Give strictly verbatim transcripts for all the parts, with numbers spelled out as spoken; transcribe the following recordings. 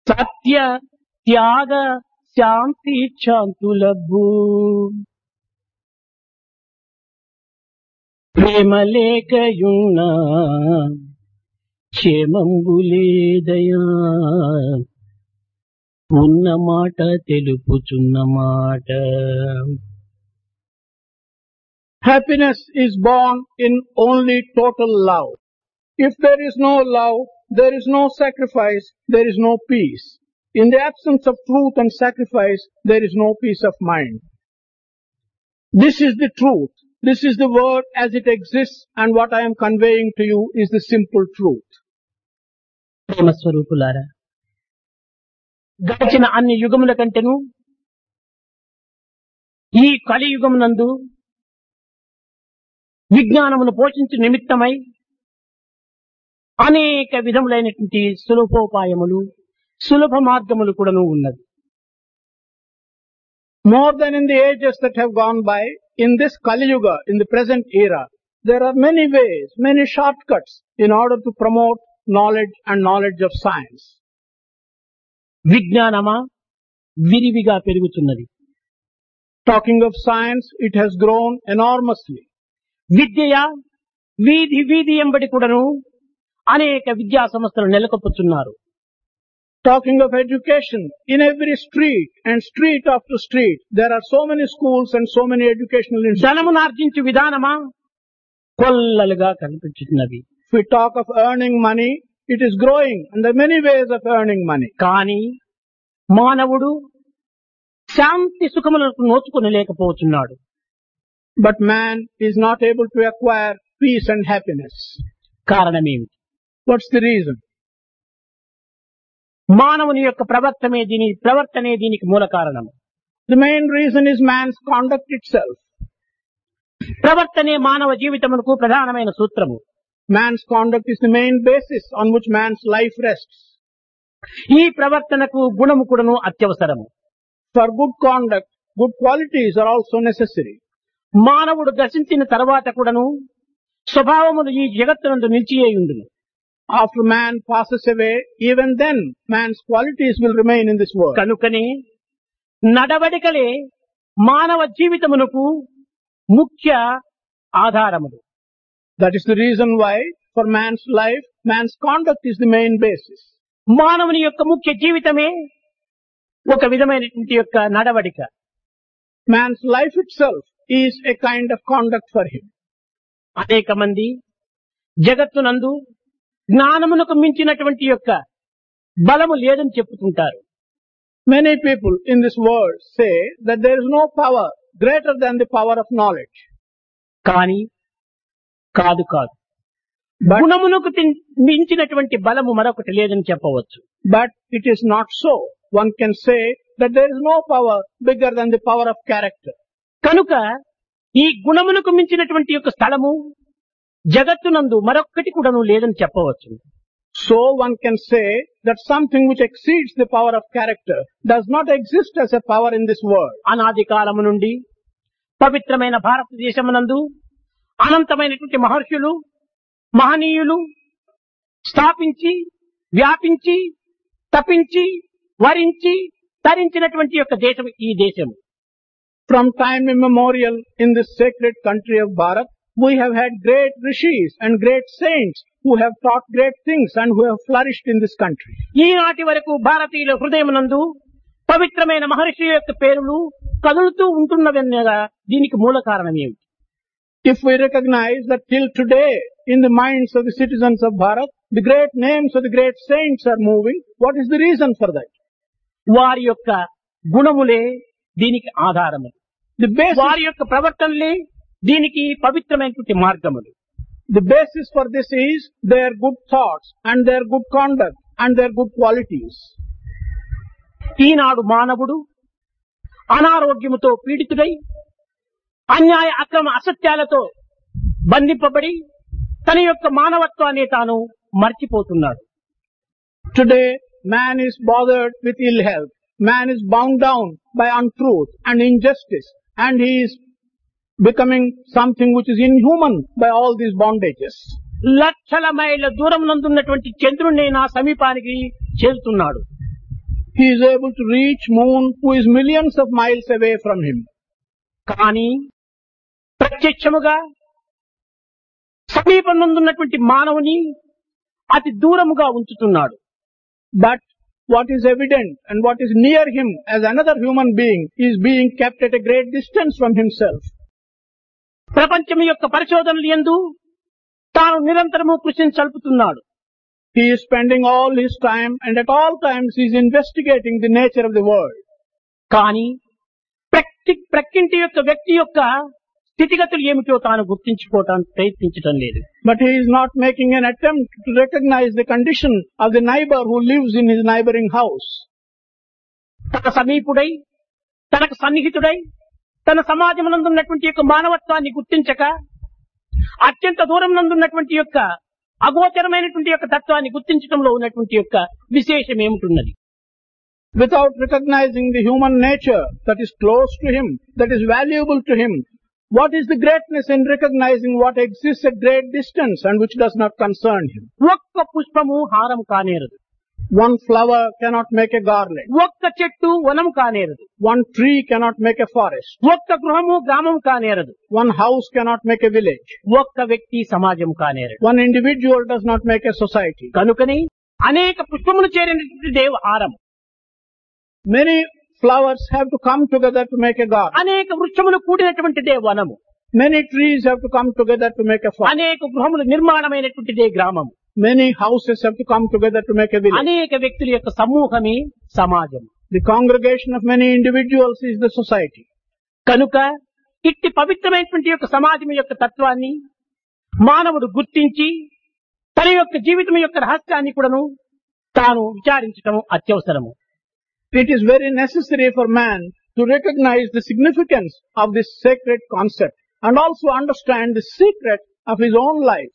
సత్య త్యాగ శాంతి శాంతులబ్బు ప్రేమ లేకయున్న క్షేమంబు లేదయా ఉన్న మాట తెలుపుచున్న మాట. Happiness is born in only total love. If there is no love, there is no sacrifice, there is no peace. In the absence of truth and sacrifice, there is no peace of mind. This is the truth. This is the word as it exists, and what I am conveying to you is the simple truth. ప్రేమ స్వరూపులారా, గడిచిన అన్ని యుగముల కంటేను ఈ కలియుగమునందు విజ్ఞానమును పోషించు నిమిత్తమై అనేక విధములైనటువంటి సులభోపాయములు సులభ మార్గములు కూడాను ఉన్నది. More than in the ages that have gone by, in this Kali Yuga, in the present era, there are many ways, many shortcuts in order to promote knowledge and knowledge of science. విజ్ఞానమా విరివిగా పెరుగుతున్నది. Talking of science, it has grown enormously. విద్య వీధి వీధి ఎంబడి కూడాను అనేక విద్యా సంస్థలు నెలకొల్పుతున్నారు. Talking of education, in every street and street after street, there are so many schools and so many educational institutions. ధనమును ఆర్జించు విధానమా కొల్లలుగా కనిపించుతున్నది. If we talk of earning money, it is growing, and there are many ways of earning money. కానీ మానవుడు శాంతి సుఖములకు నోచుకొని లేకపోతున్నాడు. But man is not able to acquire peace and happiness. కారణమేమిటి? What's the reason? మానవుని యొక్క ప్రవర్తనే దీని ప్రవర్తనే దీనికి మూల కారణం. The main reason is man's conduct itself. ప్రవర్తనే మానవ జీవితమునకు ప్రధానమైన సూత్రము. Man's conduct is the main basis on which man's life rests. ఈ ప్రవర్తనకు గుణము కూడాను అత్యవసరము. For good conduct, good qualities are also necessary. మానవుడు దశించిన తర్వాత కూడాను స్వభావములు ఈ జగత్తునందు నిలిచియేయుండును. After man passes away, even then man's qualities will remain in this world. కనుకనే నడవడికలే మానవ జీవితమునకు ముఖ్య ఆధారములు. That is the reason why for man's life, man's conduct is the main basis. మానవుని యొక్క ముఖ్య జీవితమే ఒక విధమైనటువంటి యొక్క నడవడిక. Man's life itself is a kind of conduct for him. అనేక మంది జగత్తునందు జ్ఞానమునకు మించినటువంటి యొక్క బలము లేదని చెప్పుకుంటారు. Many people in this world say that there is no power greater than the power of knowledge. కానీ కాదు కాదు గుణమునకు తిన్- మించినటువంటి బలము మరొకటి లేదని చెప్పవచ్చు. But it is not so. One can say that there is no power bigger than the power of character. కనుక ఈ గుణమునకు మించినటువంటి యొక్క స్థలము జగత్తునందు మరొక్కటి కూడాను లేదని చెప్పవచ్చు. So one can say that something which exceeds the power of character does not exist as a power in this world. అనాది కాలము నుండి పవిత్రమైన భారతదేశమునందు అనంతమైనటువంటి మహర్షులు మహనీయులు స్థాపించి వ్యాపించి తపించి వరించి తరించినటువంటి యొక్క దేశం ఈ దేశం. From time immemorial in this sacred country of Bharat, we have had great rishis and great saints who have taught great things and who have flourished in this country. ఈనాటి వరకు భారతీయుల హృదయమునందు పవిత్రమైన మహర్షి యొక్క పేరులు కదులుతూ ఉంటున్నవన్నగా దీనికి మూల కారణం ఏమిటి? If we recognize that till today in the minds of the citizens of Bharat, the great names of the great saints are moving, what is the reason for that? వారి యొక్క గుణములే దీనికి ఆధారము. The basis, వారి యొక్క ప్రవర్తనలే దీనికి పవిత్రమైనటువంటి మార్గములు. the basis for this is their good thoughts and their good conduct and their good qualities. ఈనాడు మానవుడు అనారోగ్యముతో పీడితుడై అన్యాయ అక్రమ అసత్యాలతో బంధింపబడి తన యొక్క మానవత్వాన్ని తాను మర్చిపోతున్నాడు. Today, man is bothered with ill health. Man is bound down by untruth and injustice, and he is becoming something which is inhuman by all these bondages. లక్షల మైళ్ళ దూరం నందున్నటువంటి చంద్రుణ్ణి నా సమీపానికి చేరుతున్నాడు. He is able to reach moon who is millions of miles away from him. కానీ ప్రత్యక్షముగా సమీపమున్నటువంటి మానవుని అతి దూరముగా ఉంచుతున్నాడు. But what is evident and what is near him as another human being is being kept at a great distance from himself. ప్రపంచం యొక్క పరిశోధనలు యందు తాను నిరంతరము కృషిని సల్పుతున్నాడు. He is spending all his time and at all times he is investigating the nature of the world. కానీ ప్రతి ప్రక్కింటి యొక్క వ్యక్తి యొక్క స్థితిగతులు ఏమిటో తాను గుర్తించుకోవటానికి ప్రయత్నించడం లేదు. But he is not making an attempt to recognize the condition of the neighbor who lives in his neighboring house. తన సమీపుడై, తనకు సన్నిహితుడై, తన సమాజం నందున్నటువంటి యొక్క మానవత్వాన్ని గుర్తించక అత్యంత దూరం నందున్నటువంటి యొక్క అగోచరమైనటువంటి యొక్క తత్వాన్ని గుర్తించడంలో ఉన్నటువంటి యొక్క విశేషం ఏమిటున్నది? Without recognizing the human nature that is close to him, that is valuable to him, what is the greatness in recognizing what exists at great distance and which does not concern him? ఒక్క పుష్పము హారం కానేరదు. One flower cannot make a garland. ఒక్క చెట్టు వనం కానేరదు. One tree cannot make a forest. ఒక్క గృహము గ్రామం కానేరదు. One house cannot make a village. ఒక్క వ్యక్తి సమాజం కానేరదు. One individual does not make a society. కనుకని అనేక పుష్పములు చేరినటువంటి దేవ హారం, Many flowers have to come together to make a garden. అనేక వృక్షములు కూడినటువంటిదే వనము, Many trees have to come together to make a forest. అనేక గృహములు నిర్మాణమైనటువంటిదే గ్రామము, Many houses have to come together to make a village. అనేక వ్యక్తుల యొక్క సమూహమే సమాజం. The congregation of many individuals is the society. కనుక ఇట్టి పవిత్రమైనటువంటి యొక్క సమాజం యొక్క తత్వాన్ని మానవుడు గుర్తించి తన యొక్క జీవితం యొక్క రహస్యాన్ని కూడాను తాను విచారించడం అత్యవసరము. It is very necessary for man to recognize the significance of this sacred concept and also understand the secret of his own life.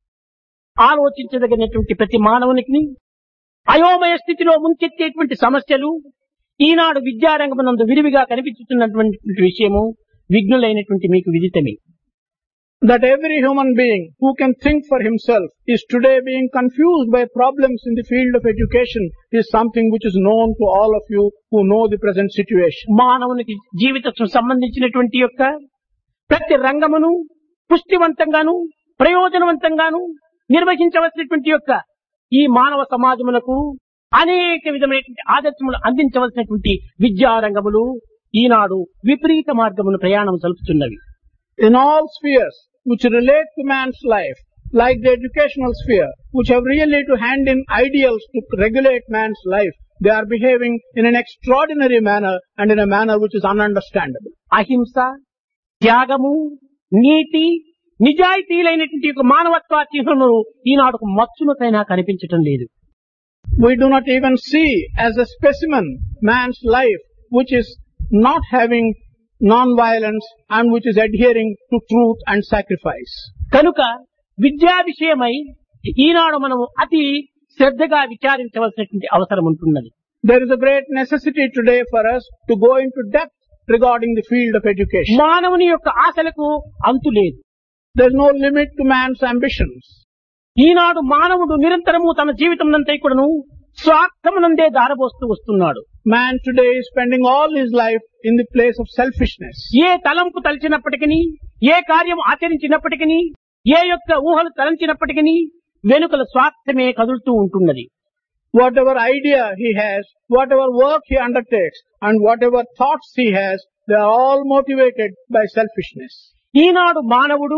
ఆలోచించదగినటువంటి ప్రతి మానవునికి అయోమయ స్థితిలో ముంచెత్తేటువంటి సమస్యలు ఈనాడు విద్యారంగమునందు విరివిగా కనిపించుతున్నటువంటి విషయము విఘ్నులైనటువంటి మీకు విదితమే. That every human being who can think for himself is today being confused by problems in the field of education is something which is known to all of you who know the present situation. మానవునికి జీవితం సంబంధించినటువంటి యొక్క ప్రతి రంగమును పుష్టివంతంగాను ప్రయోజనవంతంగాను నిర్వహించవలసినటువంటి యొక్క ఈ మానవ సమాజములకు అనేక విధమైనటువంటి ఆదర్శములు అందించవలసినటువంటి విద్యారంగములు ఈనాడు విపరీత మార్గమును ప్రయాణం సలుపుతున్నవి. In all spheres which relate to man's life, like the educational sphere, which have really to hand in ideals to regulate man's life, they are behaving in an extraordinary manner and in a manner which is ununderstandable. అహింస, త్యాగము, నీతి, నిజాయితీలైనటువంటి యొక్క మానవత్వ చిహ్నములు ఈనాడు మచ్చునకైనా కనిపించటం లేదు. We do not even see as a specimen man's life which is not having non-violence and which is adhering to truth and sacrifice. కనుక విద్యా విషయమై ఈనాడు మనము అతి శ్రద్ధగా విచారించవలసినటువంటి అవసరం ఉంటున్నది. There is a great necessity today for us to go into depth regarding the field of education. మానవుని యొక్క ఆశలకు అంతు లేదు. There is no limit to man's ambitions. ఈనాడు మానవుడు నిరంతరము తన జీవితం నంతా కూడాను స్వార్థమునందే దారబోస్తూ వస్తున్నాడు. Man today is spending all his life in the place of selfishness. ఏ తలంపు తలచినప్పటికీ, ఏ కార్యం ఆచరించినప్పటికీ, ఏ యొక్క ఊహలు తలంచినప్పటికీ వెనుకల స్వార్థమే కదులుతూ ఉంటున్నది. Whatever idea he has, whatever work he undertakes, and whatever thoughts he has, they are all motivated by selfishness. ఈనాడు మానవుడు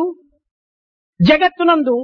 జగత్తునందు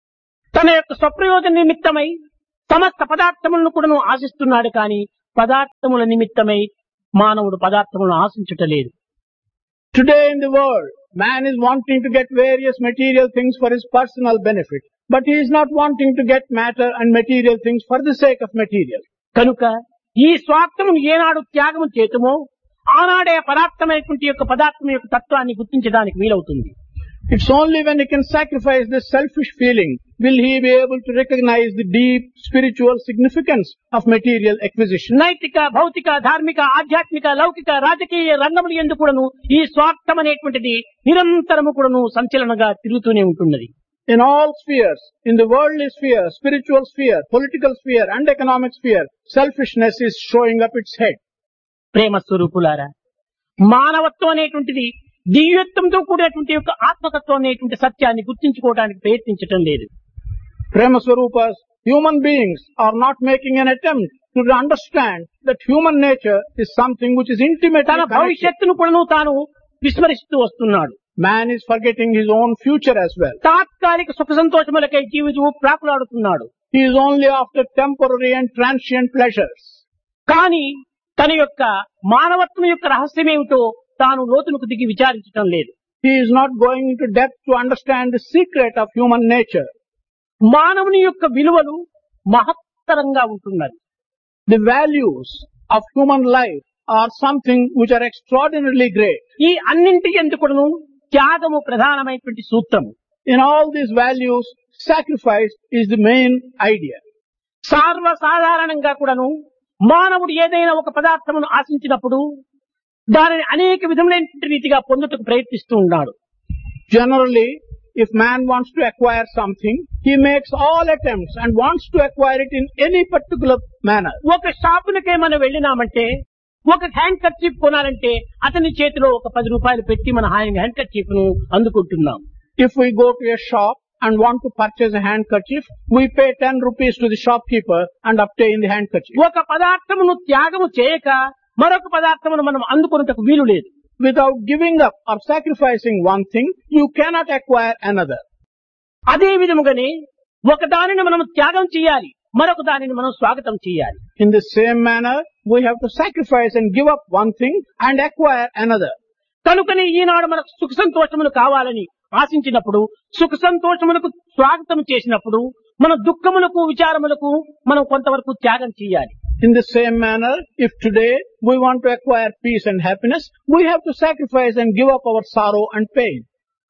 తన యొక్క స్వప్రయోజన నిమిత్తమై సమస్త పదార్థములను కూడాను ఆశిస్తున్నాడు, కానీ పదార్థముల నిమిత్తమై మానవుడు పదార్థములను ఆశించుటలేదు. Today in the world, man is wanting to get various material things for his personal benefit, but he is not wanting to get matter and material things for the sake of material. కనుక ఈ స్వార్థమును ఏనాడు త్యాగము చేతుమో ఆనాడే పదార్థమైనటువంటి యొక్క పదార్థం యొక్క తత్వాన్ని గుర్తించడానికి వీలవుతుంది. It's only when he can sacrifice this selfish feeling will he be able to recognize the deep spiritual significance of material acquisition. నైతిక, భౌతిక, ధార్మిక, ఆధ్యాత్మిక, లౌకిక, రాజకీయ రంగములు యందు కూడాను ఈ స్వార్థం అనేటువంటిది నిరంతరము కూడాను సంచలనంగా తిరుగుతూనే ఉంటున్నది. In all spheres, in the worldly sphere, spiritual sphere, political sphere and economic sphere, selfishness is showing up its head. ప్రేమ స్వరూపులారా, మానవత్వం అనేటువంటిది దివ్యత్వంతో కూడినటువంటి యొక్క ఆత్మతత్వం అనేటువంటి సత్యాన్ని గుర్తించుకోవడానికి ప్రయత్నించటం లేదు. Prema Swarupas, human beings are not making an attempt to understand that human nature is something which is intimately తన connected. భవిష్యత్తును కూడా తాను విస్మరిస్తూ వస్తున్నాడు. Man is forgetting his own future as well. తాత్కాలిక సుఖ సంతోషములకై జీవితము ప్రాకులాడుతున్నాడు. He is only after temporary and transient pleasures. కానీ తన యొక్క మానవత్వం యొక్క రహస్యం ఏమిటో తాను లోతులకు దిగి విచారించటం లేదు. He is not going into depth to understand the secret of human nature. మానవుని యొక్క విలువలు మహత్తరంగా ఉంటున్నది. The values of human life are something which are extraordinarily great. ఈ అన్నింటి ఎందుకును త్యాగము ప్రధానమైనటువంటి సూత్రము. In all these values, sacrifice is the main idea. సర్వసాధారణంగా కూడాను మానవుడు ఏదైనా ఒక పదార్థమును ఆశించినప్పుడు దానిని అనేక విధములైన రీతిగా పొందుటకు ప్రయత్నిస్తూ ఉన్నాడు. Generally, if man wants to acquire something, he makes all attempts and wants to acquire it in any particular manner. ఒక షాపులకే మనం వెళ్ళినామంటే ఒక హ్యాండ్ కర్చీఫ్ కొనాలంటే అతని చేతిలో ఒక పది రూపాయలు పెట్టి మన హ్యాండ్ కర్చీఫ్ ను అందుకుంటున్నాం. If we go to a shop and want to purchase a handkerchief, we pay ten rupees to the shopkeeper and obtain the handkerchief. ఒక పదార్థమును త్యాగము చేయక మరొక పదార్థమును మనం అందుకొనుటకు వీలు లేదు. Without giving up or sacrificing one thing, you cannot acquire another. అదే విధముగానే ఒక దానిని మనం త్యాగం చేయాలి, మరొక దానిని మనం స్వాగతం చేయాలి. In the same manner, we have to sacrifice and give up one thing and acquire another. కనుకనే ఈనాడు మనకు సుఖ సంతోషములు కావాలని ఆశించినప్పుడు, సుఖ సంతోషములకు స్వాగతం చేసినప్పుడు మన దుఃఖములకు విచారములకు మనం కొంతవరకు త్యాగం చేయాలి. In the same manner, if today we want to acquire peace and happiness, we have to sacrifice and give up our sorrow and pain.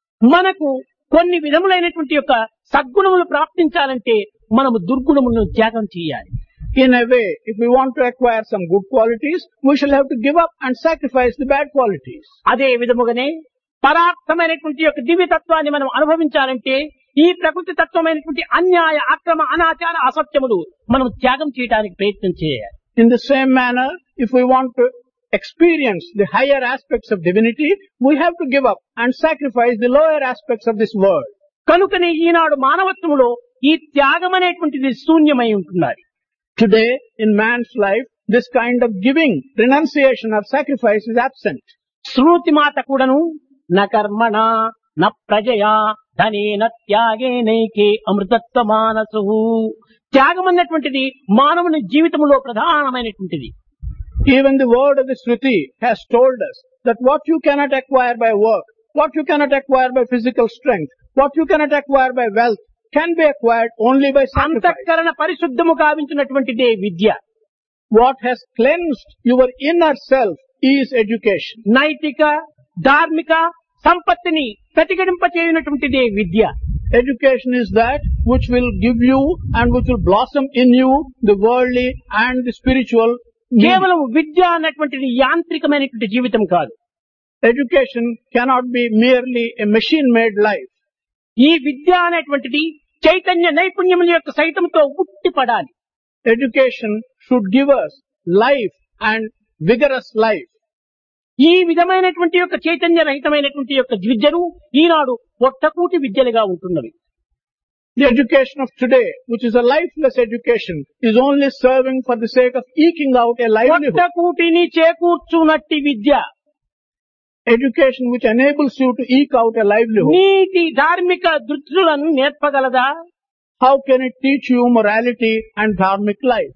మనకు కొన్ని విధములైనటువంటి యొక్క సద్గుణములు ప్రాప్తించాలంటే మనము దుర్గుణములను త్యాగం చేయాలి. In a way, if we want to acquire some good qualities, we shall have to give up and sacrifice the bad qualities. అదే విధముగానే పరార్థమైనటువంటి యొక్క దివ్యతత్వాన్ని మనం అనుభవించాలంటే ఈ ప్రకృతి తత్వమైనటువంటి అన్యాయ అక్రమ అనాచార అసత్యములు మనం త్యాగం చేయడానికి ప్రయత్నం చేయాలి. In the same manner, if we want to experience the higher aspects of divinity, we have to give up and sacrifice the lower aspects of this world. కనుకనే ఈనాడు మానవత్వములో ఈ త్యాగం అనేటువంటిది శూన్యమై ఉంటున్నది. Today, in man's life, this kind of giving, renunciation or sacrifice is absent. శృతి మాత కూడాను న కర్మణ న ప్రజయా ధనేన త్యాగేనైకే అమృతత్వ మానసు. త్యాగం అన్నటువంటిది మానవుని జీవితంలో ప్రధానమైనటువంటిది. Even the word of the Shruti has told us that what you cannot acquire by work, what you cannot acquire by physical strength, what you cannot acquire by wealth, can be acquired only by sacrifice. అంతఃకరణ పరిశుద్ధము గావించినటువంటిదే విద్య. What has cleansed your inner self is education. నైతిక ధార్మిక సంపత్తిని ప్రతిఘటింపచేయునటువంటిదే విద్య. Education is that which will give you and which will blossom in you the worldly and the spiritual. కేవలం విద్య అన్నటువంటిది యాంత్రికమైనటువంటి జీవితం కాదు. Education cannot be merely a machine-made life. ఈ విద్య అనేటువంటిది చైతన్య నైపుణ్యముల యొక్క సైతంతో ఉట్టిపడాలి. Education should give us life and vigorous life. ఈ విధమైనటువంటి యొక్క చైతన్య రహితమైనటువంటి యొక్క విద్యను ఈనాడు పొట్టకూటి విద్యలుగా ఉంటున్నవి. The education of today, which is a lifeless education, is only serving for the sake of eking out a livelihood. పొట్టకూటిని చేకూర్చునట్టి Vidya, Education which enables you to eke out a livelihood. నీతి ధార్మిక దృష్టులను నేర్పగలదా? How can it teach you morality and dharmic life?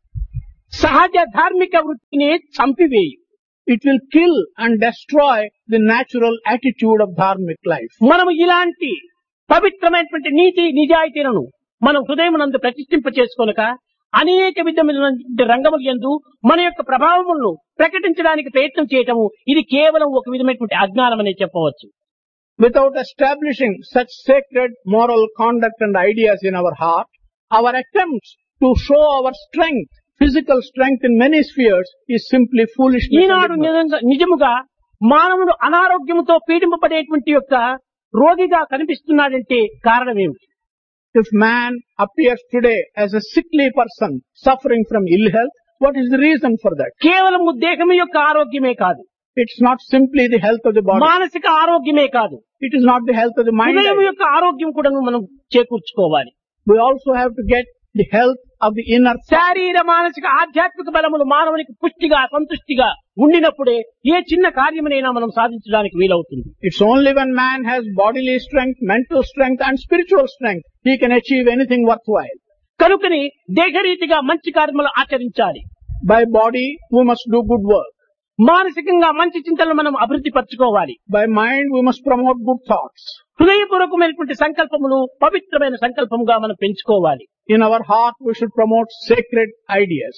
సహజ ధార్మిక వృత్తిని చంపివేయి. It will kill and destroy the natural attitude of dharmic life. మనము ఇలాంటి పవిత్రమైనటువంటి నీతి నిజాయితీలను మనం హృదయమునందు ప్రతిష్ఠింప చేసుకొనక అనేక విధమైన రంగముల యందు మన యొక్క ప్రభావములను ప్రకటించడానికి ప్రయత్నం చేయటము ఇది కేవలం ఒక విధమైనటువంటి అజ్ఞానం అనే చెప్పవచ్చు. Without establishing such sacred moral conduct and ideas in our heart, our attempts to show our strength, physical strength in many spheres is simply foolishness. ఈనాడు నిజంగా నిజముగా మానవుడు అనారోగ్యముతో పీడింపబడేటువంటి యొక్క రోగిగా కనిపిస్తున్నాడంటే కారణం ఏమిటి? If man appears today as a sickly person suffering from ill health, what is the reason for that? కేవలం దేహం యొక్క ఆరోగ్యమే కాదు, It's not simply the health of the body. మానసిక ఆరోగ్యమే కాదు, It is not the health of the mind. హృదయం యొక్క ఆరోగ్యం కూడా మనం చేకూర్చుకోవాలి. We also have to get the health of the inner self. శారీర మానసిక ఆధ్యాత్మిక బలములు మానవునికి పుష్టిగా సంతుష్టిగా ఉండినప్పుడే ఏ చిన్న కార్యమునైనా మనం సాధించడానికి వీలవుతుంది. It's only when man has bodily strength, mental strength and spiritual strength he can achieve anything worthwhile. కనుకని దేహరీతిగా మంచి కార్యములు ఆచరించాలి. By body we must do good work. మానసికంగా మంచి చింతనలు మనం అభివృద్ధి పరచుకోవాలి. By mind we must promote good thoughts. హృదయపూర్వకమైనటువంటి సంకల్పములు పవిత్రమైన సంకల్పముగా మనం పెంచుకోవాలి. In our heart we should promote sacred ideas.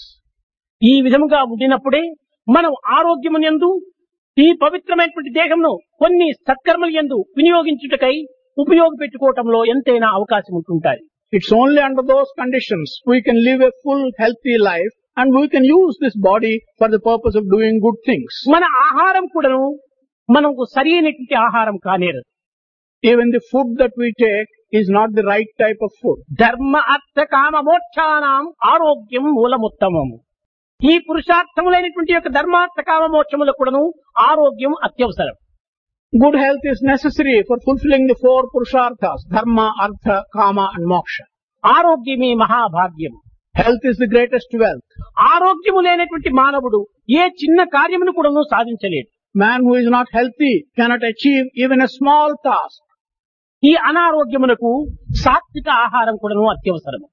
ఈ విధముగా ఉండినప్పుడే మనం ఆరోగ్యమునందు ఈ పవిత్రమైనటువంటి దేహంను కొన్ని సత్కర్మల యందు వినియోగించుటకై ఉపయోగపెట్టుకోవటంలో ఎంతైనా అవకాశం ఉంటుంటాయి. It's only under those conditions we can live a full healthy life and we can use this body for the purpose of doing good things. మన ఆహారం కూడాను మనకు సరైనటువంటి ఆహారం కానేరదు. Even the food that we take is not the right type of food. ధర్మ అర్థ కామ మోక్షానాం ఆరోగ్యం మూలముత్తమము. ఈ పురుషార్థములైనటువంటి యొక్క ధర్మార్థ కామ మోక్షములకు కూడాను ఆరోగ్యం అత్యవసరం. Good health is necessary for fulfilling the four purusharthas, dharma, artha, kama and moksha. ఆరోగ్యమే మహాభాగ్యం. Health is the greatest wealth. ఆరోగ్యము లేనటువంటి మానవుడు ఏ చిన్న కార్యమును కూడాను సాధించలేడు. Man who is not healthy cannot achieve even a small task. ఈ అనారోగ్యమునకు సాత్విక ఆహారం కూడాను అత్యవసరం.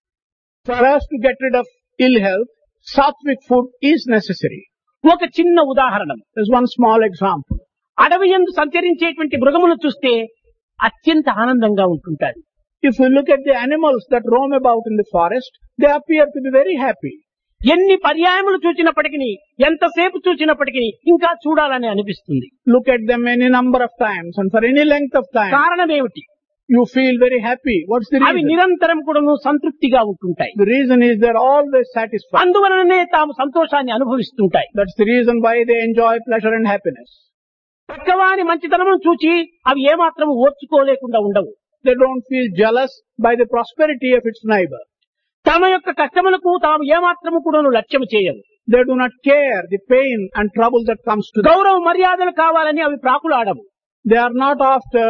For us to get rid of ill health, sattvic food is necessary. ఒక చిన్న ఉదాహరణ, There's one small example. అడవి యందు సంచరించేటువంటి మృగమును చూస్తే అత్యంత ఆనందంగా ఉంటుంటారు. If we look at the animals that roam about in the forest, they appear to be very happy. ఎన్ని పర్యాయములు చూచినప్పటికీ ఎంతసేపు చూచినప్పటికీ ఇంకా చూడాలని అనిపిస్తుంది. Look at them any number of times and for any length of time. కారణం ఏమిటి? You feel very happy. What's the అవి reason? నిరంతరం కూడాను సంతృప్తిగా ఉంటుంటాయి. The reason is they're always satisfied. అందువలననే తాము సంతోషాన్ని అనుభవిస్తుంటాయి. That's the reason why they enjoy pleasure and happiness. పక్కవాని మంచితనమును చూచి అవి ఏమాత్రం ఓర్చుకోలేకుండా ఉండవు. They don't feel jealous by the prosperity of its neighbor. తమ యొక్క కష్టములకు తాము ఏమాత్రము కూడాను లక్ష్యము చేయవు. They do not care the pain and trouble that comes to them. గౌరవ మర్యాదలు కావాలని అవి ప్రాకులాడవు. They are not after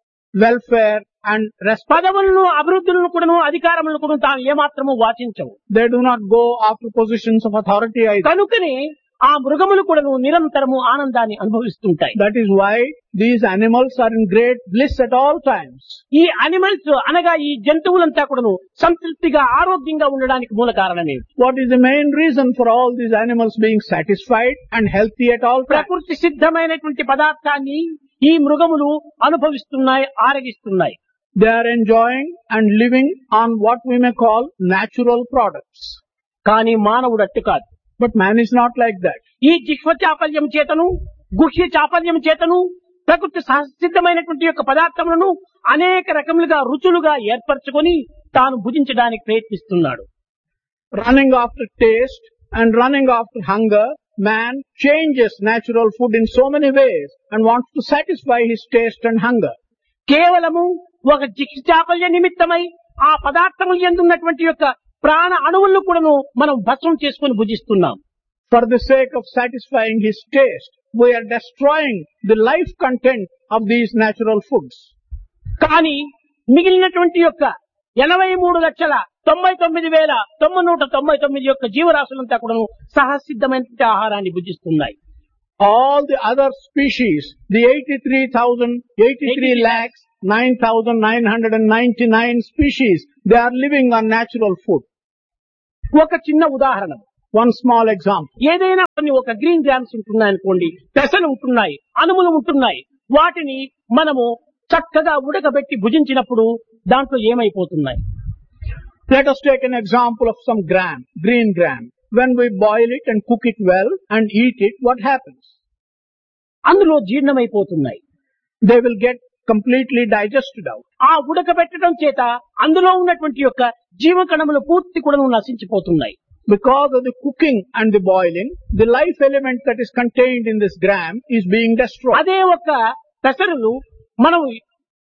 welfare and respect. పదవులను అభివృద్ధులను కూడాను అధికారములను కూడా తాము ఏమాత్రము వాచించవు. They do not go after positions of authority either. కనుకనే ఆ మృగములు కూడాను నిరంతరము ఆనందాన్ని అనుభవిస్తుంటాయి. That is why these animals are in great bliss at all times. ఈ అనిమల్స్ అనగా ఈ జంతువులంతా కూడాను సంతృప్తిగా ఆరోగ్యంగా ఉండడానికి మూల కారణమే. What is the main reason for all these animals being satisfied and healthy at all times? ప్రకృతి సిద్ధమైనటువంటి పదార్థాన్ని ఈ మృగములు అనుభవిస్తున్నాయి, ఆరగిస్తున్నాయి. They are enjoying and living on what we may call natural products. కానీ మానవుడు అట్టు కాదు. But man is not like that. ఈ జిహ్వ చాపల్యం చేతను గుహ్య చాపల్యం చేతను ప్రకృతి సహసిద్ధమైనటువంటి యొక్క పదార్థములను అనేక రకములుగా రుచులుగా ఏర్పరచుకొని తాను భుజించడానికి ప్రయత్నిస్తున్నాడు. Running after taste and running after hunger, man changes natural food in so many ways and wants to satisfy his taste and hunger. కేవలము ఒక జిహ్వ చాపల్య నిమిత్తమై ఆ పదార్థములు ఎందున్నటువంటి యొక్క ప్రాణ అణువులను కూడాను మనం భస్మం చేసుకుని భుజిస్తున్నాం. For the sake of satisfying his taste, we are destroying the life content of these natural foods. కానీ మిగిలినటువంటి యొక్క ఎనభై మూడు లక్షల తొంభై తొమ్మిది వేల తొమ్మిది నూట తొంభై తొమ్మిది యొక్క జీవరాశులంతా కూడాను సహసిద్ధమైన ఆహారాన్ని భుజిస్తున్నాయి. All the other species, the eighty-three thousand, eighty-three lakhs, nine thousand nine hundred ninety-nine species, they are living on natural food. ఒక చిన్న ఉదాహరణ, One small example. ఏదైనా కొన్ని ఒక గ్రీన్ గ్రామ్స్ ఉంటున్నాయి అనుకోండి, పెసలు ఉంటున్నాయి, అనుములు ఉంటున్నాయి. వాటిని మనము చక్కగా ఉడకబెట్టి భుజించినప్పుడు దాంట్లో ఏమైపోతున్నాయి? Let us take an example of some gram, green gram. When we boil it and cook it well and eat it, what happens? అందులో జీర్ణమైపోతున్నాయి. They will get completely digested out. ఆ ఉడకబెట్టడం చేత అందులో ఉన్నటువంటి యొక్క జీవకణములు పూర్తి కూడా నశించిపోతున్నాయి. Because of the cooking and the boiling, the life element that is contained in this gram is being destroyed. అదే ఒక పెసరులు మనం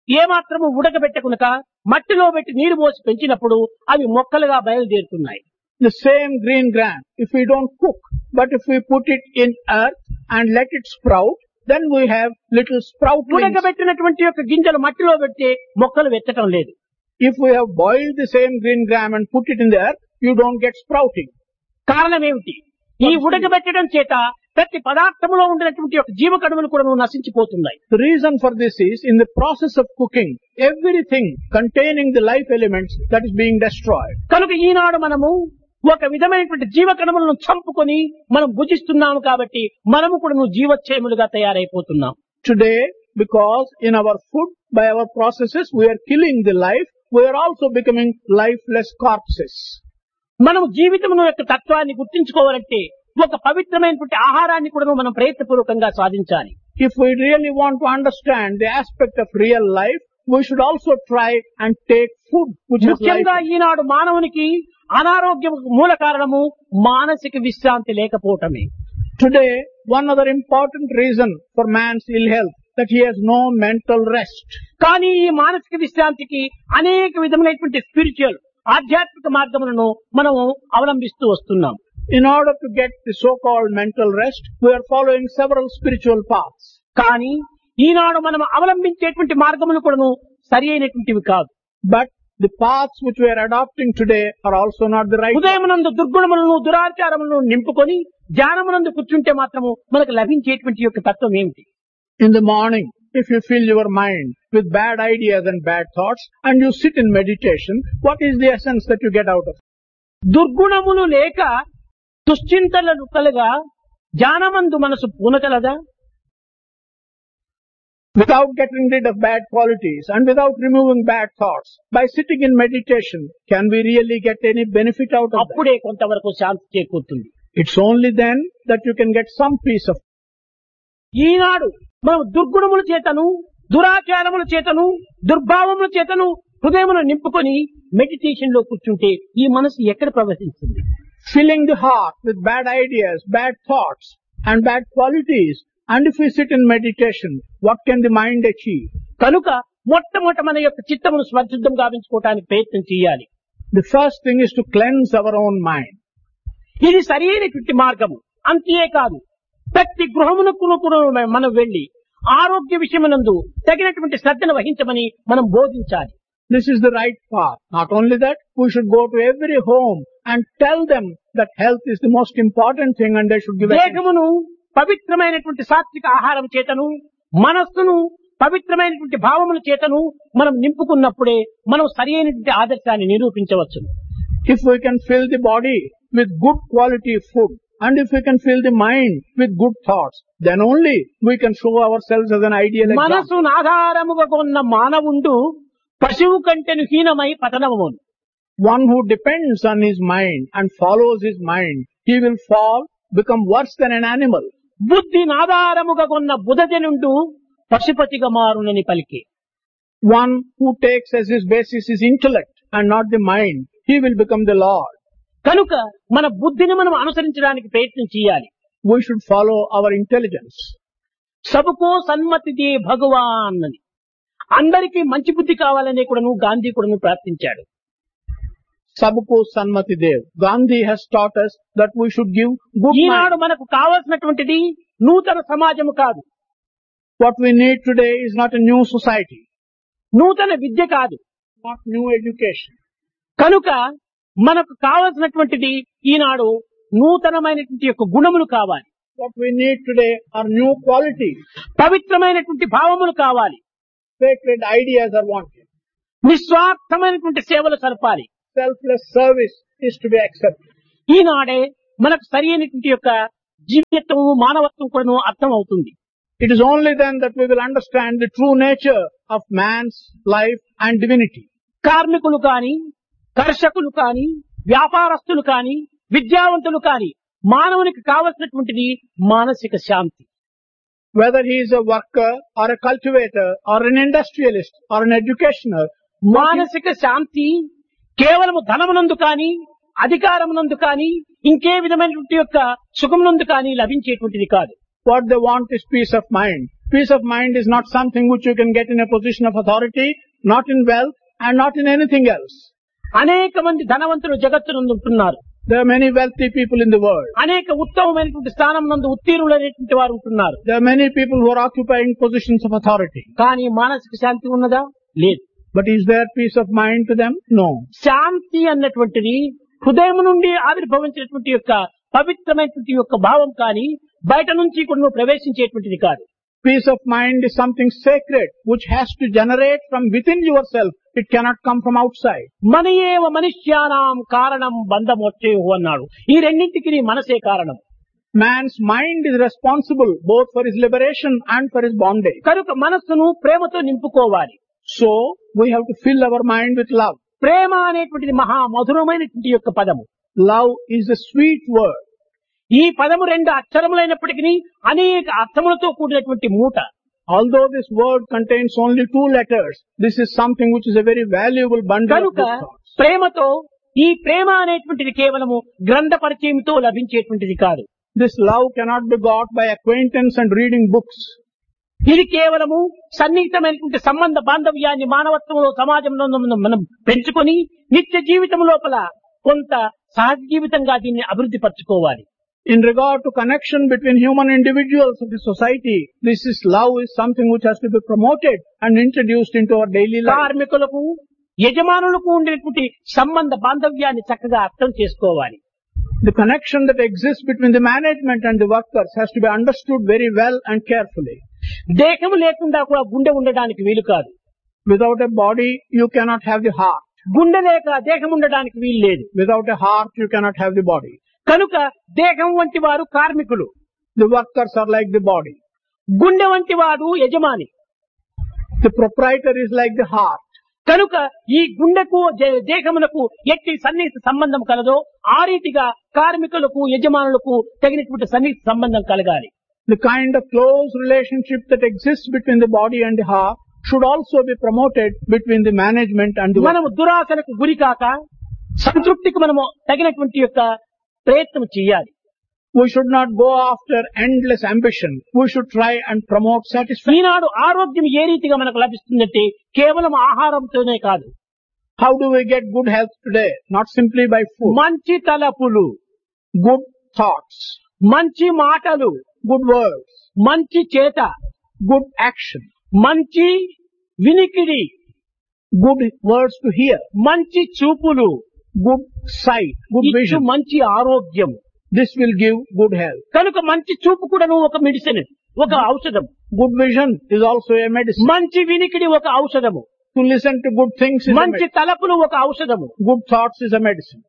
ఏమాత్రము ఉడకబెట్టకునక మట్టిలో పెట్టి నీరు పోసి పెంచినప్పుడు అవి మొక్కలుగా బయలుదేరుతున్నాయి. The same green gram, if we don't cook, but if we put it in earth and let it sprout, then we have little sproutlings. ఉడకబెట్టినటువంటి యొక్క గింజలు మట్టిలో పెడితే మొక్కలు వెచ్చటం లేదు. If we have boiled the same green gram and put it in the earth, you don't get sprouting. కారణం ఏమిటి? ఈ ఉడకబెట్టడం చేత ప్రతి పదార్థములో ఉండినటువంటి యొక్క జీవకణములు కూడా నశించిపోతున్నాయి. The reason for this is, in the process of cooking, everything containing the life elements that is being destroyed. కనుక ఈనాడు మనము ఒక విధమైనటువంటి జీవకణములను చంపుకొని మనం భుజిస్తున్నాము కాబట్టి మనము కూడా జీవోచ్ఛయములుగా తయారైపోతున్నాం. Today, because in our food, by our processes, we are killing the life, we are also becoming lifeless corpses. మనం జీవితమును యొక్క తత్వాన్ని గుర్తించుకోవాలంటే ఒక పవిత్రమైనటువంటి ఆహారాన్ని కూడా మనం ప్రయత్నపూర్వకంగా సాధించాలి. If we really want to understand the aspect of real life, we should also try and take food which is ముఖ్యంగా life. ఈనాడు మానవునికి అనారోగ్యం మూల కారణము మానసిక విశ్రాంతి లేకపోవటమే. Today, one other important reason for man's ill health, that he has no mental rest. కానీ ఈ మానసిక విశ్రాంతికి అనేక విధమైనటువంటి స్పిరిచువల్ ఆధ్యాత్మిక మార్గములను మనము అవలంబిస్తూ వస్తున్నాం. In order to get the so-called mental rest, we are following several spiritual paths. కానీ ఈనాడు మనం అవలంబించేటువంటి మార్గములు కూడాను సరి అయినటువంటివి కాదు. But the paths which we are adopting today are also not the right ones. ఉదయమునందు దుర్గుణములను దురాచారములను నింపుకొని ధ్యానమునందు కూర్చుంటే మాత్రము మనకు లభించేటువంటి యొక్క తత్వం ఏమిటి? In the morning, if you fill your mind with bad ideas and bad thoughts and you sit in meditation, what is the essence that you get out of it? దుర్గుణములు లేక దుశ్చింతలు కలగా ధ్యానమందు మనసు పూనకలదా? Without getting rid of bad qualities and without removing bad thoughts, by sitting in meditation, can we really get any benefit out of that? అప్పుడే కొంతవరకు శాంతి చేకూరుతుంది. It's only then that you can get some peace of. ఈనాడు మనం దుర్గుణముల చేతను దురాచారముల చేతను దుర్భావముల చేతను హృదయమును నింపుకొని meditation లో కూర్చుంటే ఈ మనసు ఎక్కడ ప్రవేశిస్తుంది? Filling the heart with bad ideas, bad thoughts and bad qualities, and if we sit in meditation, what can the mind achieve? కనుక మొట్టమొదట మన యొక్క చిత్తమును స్వచ్ఛుద్ధం గావించుకోవడానికి ప్రయత్నం చేయాలి. The first thing is to cleanse our own mind. ఇది సరైనటువంటి మార్గము. అంతేకాదు ప్రతి గృహమునకు కూడా మనం వెళ్లి ఆరోగ్య విషయమునందు తగినటువంటి శ్రద్ధను వహించమని మనం బోధించాలి. This is the right path. Not only that, we should go to every home and tell them that health is the most important thing and they should give attention. దేహమును పవిత్రమైనటువంటి సాత్విక ఆహారం చేతను మనస్సును పవిత్రమైనటువంటి భావముల చేతను మనం నింపుకున్నప్పుడే మనం సరి అయినటువంటి ఆదర్శాన్ని నిరూపించవచ్చు. If we can fill the body with good quality food and if we can fill the mind with good thoughts, then only we can show ourselves as an ideal example. మనసును ఆధారముగా ఉన్న మానవుండు పశువు కంటెను హీనమై పతనమును. One who depends on his mind and follows his mind, he will fall, become worse than an animal. బుద్ధి నాధారముగా ఉన్న బుధజనుండు పశుపతిగా మారునని పలికే. One who takes as his basis his intellect and not the mind, he will become the Lord. కనుక మన బుద్ధిని మనం అనుసరించడానికి ప్రయత్నం చేయాలి. We should follow our intelligence. సబుకో సన్మతి they భగవాన్ అని అందరికీ మంచి బుద్ధి కావాలనే కూడాను గాంధీ కూడాను ప్రార్థించాడు. Sabko Sanmati Dev. Gandhi has taught us that we should give good Eenadu mind. మనకు కావాల్సినటువంటిది నూతన సమాజము కాదు, What we need today is not a new society, నూతన విద్య కాదు. not new education. కనుక మనకు కావాల్సినటువంటిది ఈనాడు నూతనమైనటువంటి యొక్క గుణములు కావాలి, What we need today are new qualities. పవిత్రమైనటువంటి భావములు కావాలి, Sacred ideas are wanted. నిస్వార్థమైనటువంటి సేవలు సరపాలి. Selfless service is to be accepted. ఈనాడే మనకు సరి అయినటువంటి యొక్క జీవితము మానవత్వం కూడా అర్థం అవుతుంది. It is only then that we will understand the true nature of man's life and divinity. కార్మికులు కాని, కర్షకులు కాని, వ్యాపారస్తులు కాని, విద్యావంతులు కాని మానవునికి కావలసినటువంటిది మానసిక శాంతి. Whether he is a worker or a cultivator or an industrialist or an educationer, మానసిక శాంతి కేవలము ధనమునందు కాని, అధికారమునందు కాని, ఇంకే విధమైనటువంటి యొక్క సుఖమునందు కాని లభించేటువంటిది కాదు. what they want is peace of mind. Peace of mind is not something which you can get in a position of authority, not in wealth, and not in anything else. అనేక మంది ధనవంతులు జగత్తునందు ఉంటున్నారు. There are many wealthy people in the world. అనేక ఉత్తమమైనటువంటి స్థానం నందు ఉత్తీర్ణులైనటువంటి వారు ఉంటున్నారు. There are many people who are occupying positions of authority. కానీ మానసిక శాంతి ఉన్నదా? లేదు. But is there peace of mind to them? No. శాంతి అన్నటువంటిది హృదయం నుండి ఆవిర్భవించినటువంటి యొక్క పవిత్రమైనటువంటి యొక్క భావం కానీ బయట నుంచి కూడా ప్రవేశించేటువంటిది కాదు. Peace of mind is something sacred which has to generate from within yourself. It cannot come from outside. మనయేవ మనుష్యానాం కారణం బంధమోక్షయో అన్నాడు. ఈ రెండింటికి మనసే కారణం. Man's mind is responsible both for his liberation and for his bondage. కనుక మనస్సును ప్రేమతో నింపుకోవాలి. So, we have to fill our mind with love. ప్రేమ అనేటువంటిది మహా మధురమైనటువంటి యొక్క పదము. Love is a sweet word. ఈ పదము రెండు అక్షరములైనప్పటికీ అనేక అర్థములతో కూడినటువంటి మూట. Although this word contains only two letters, this is something which is a very valuable bundle of కనుక good thoughts. ప్రేమతో ఈ ప్రేమ అనేటువంటిది కేవలము గ్రంథ పరిచయంతో లభించేటువంటిది కాదు. This love cannot be got by acquaintance and reading books. ఇది కేవలము సన్నిహితమైనటువంటి సంబంధ బాంధవ్యాన్ని మానవత్వంలో సమాజంలో మనం పెంచుకొని నిత్య జీవితం లోపల కొంత సహజ జీవితంగా దీన్ని అభివృద్ధి పరచుకోవాలి. In regard to connection between human individuals of the society, this is love is something which has to be promoted and introduced into our daily life. కార్మికులకు యజమానులకు ఉండేటువంటి సంబంధ బాంధవ్యాన్ని చక్కగా అర్థం చేసుకోవాలి. The connection that exists between the management and the workers has to be understood very well and carefully. దేహము లేకుండా కూడా గుండె ఉండడానికి వీలు కాదు. Without a body, you cannot have the heart. గుండె లేక దేహం ఉండడానికి వీలు లేదు. Without a heart, you cannot have the body. కనుక దేహం వంటి వారు కార్మికులు. The workers are like the body. గుండె వంటి వాడు యజమాని. The proprietor is like the heart. కనుక ఈ గుండెకు దేహమునకు ఎట్టి సన్నిహిత సంబంధం కలదో ఆ రీతిగా కార్మికులకు యజమానులకు తగినటువంటి సన్నిహిత సంబంధం కలగాలి. The kind of close relationship that exists between the body and the heart should also be promoted between the management and the మనము దురాశలకు గురి కాక సంతృప్తికి మనము తగినటువంటి యొక్క ప్రయత్నం చేయాలి. We should not go after endless ambition. We should try and promote satisfaction. ఈనాడు ఆరోగ్యం ఏ రీతిగా మనకు లభిస్తుందంటే కేవలం ఆహారంతోనే కాదు. How do we get good health today? Not simply by food. మంచి తలపులు, Good thoughts, మంచి మాటలు, good words, మంచి చేత, good action, మంచి వినికిడి, good words to hear, మంచి చూపులు, good sight, good ఇచ్చు vision. మంచి ఆరోగ్యం. This will give good health. కనుక మంచి చూపు కూడాను ఒక మెడిసిన్, ఒక ఔషధం. Good vision is also a medicine. మంచి వినికిడి ఒక ఔషధము. To listen to good things is a మంచి medicine. తలపులు ఒక ఔషధము. Good thoughts is a medicine.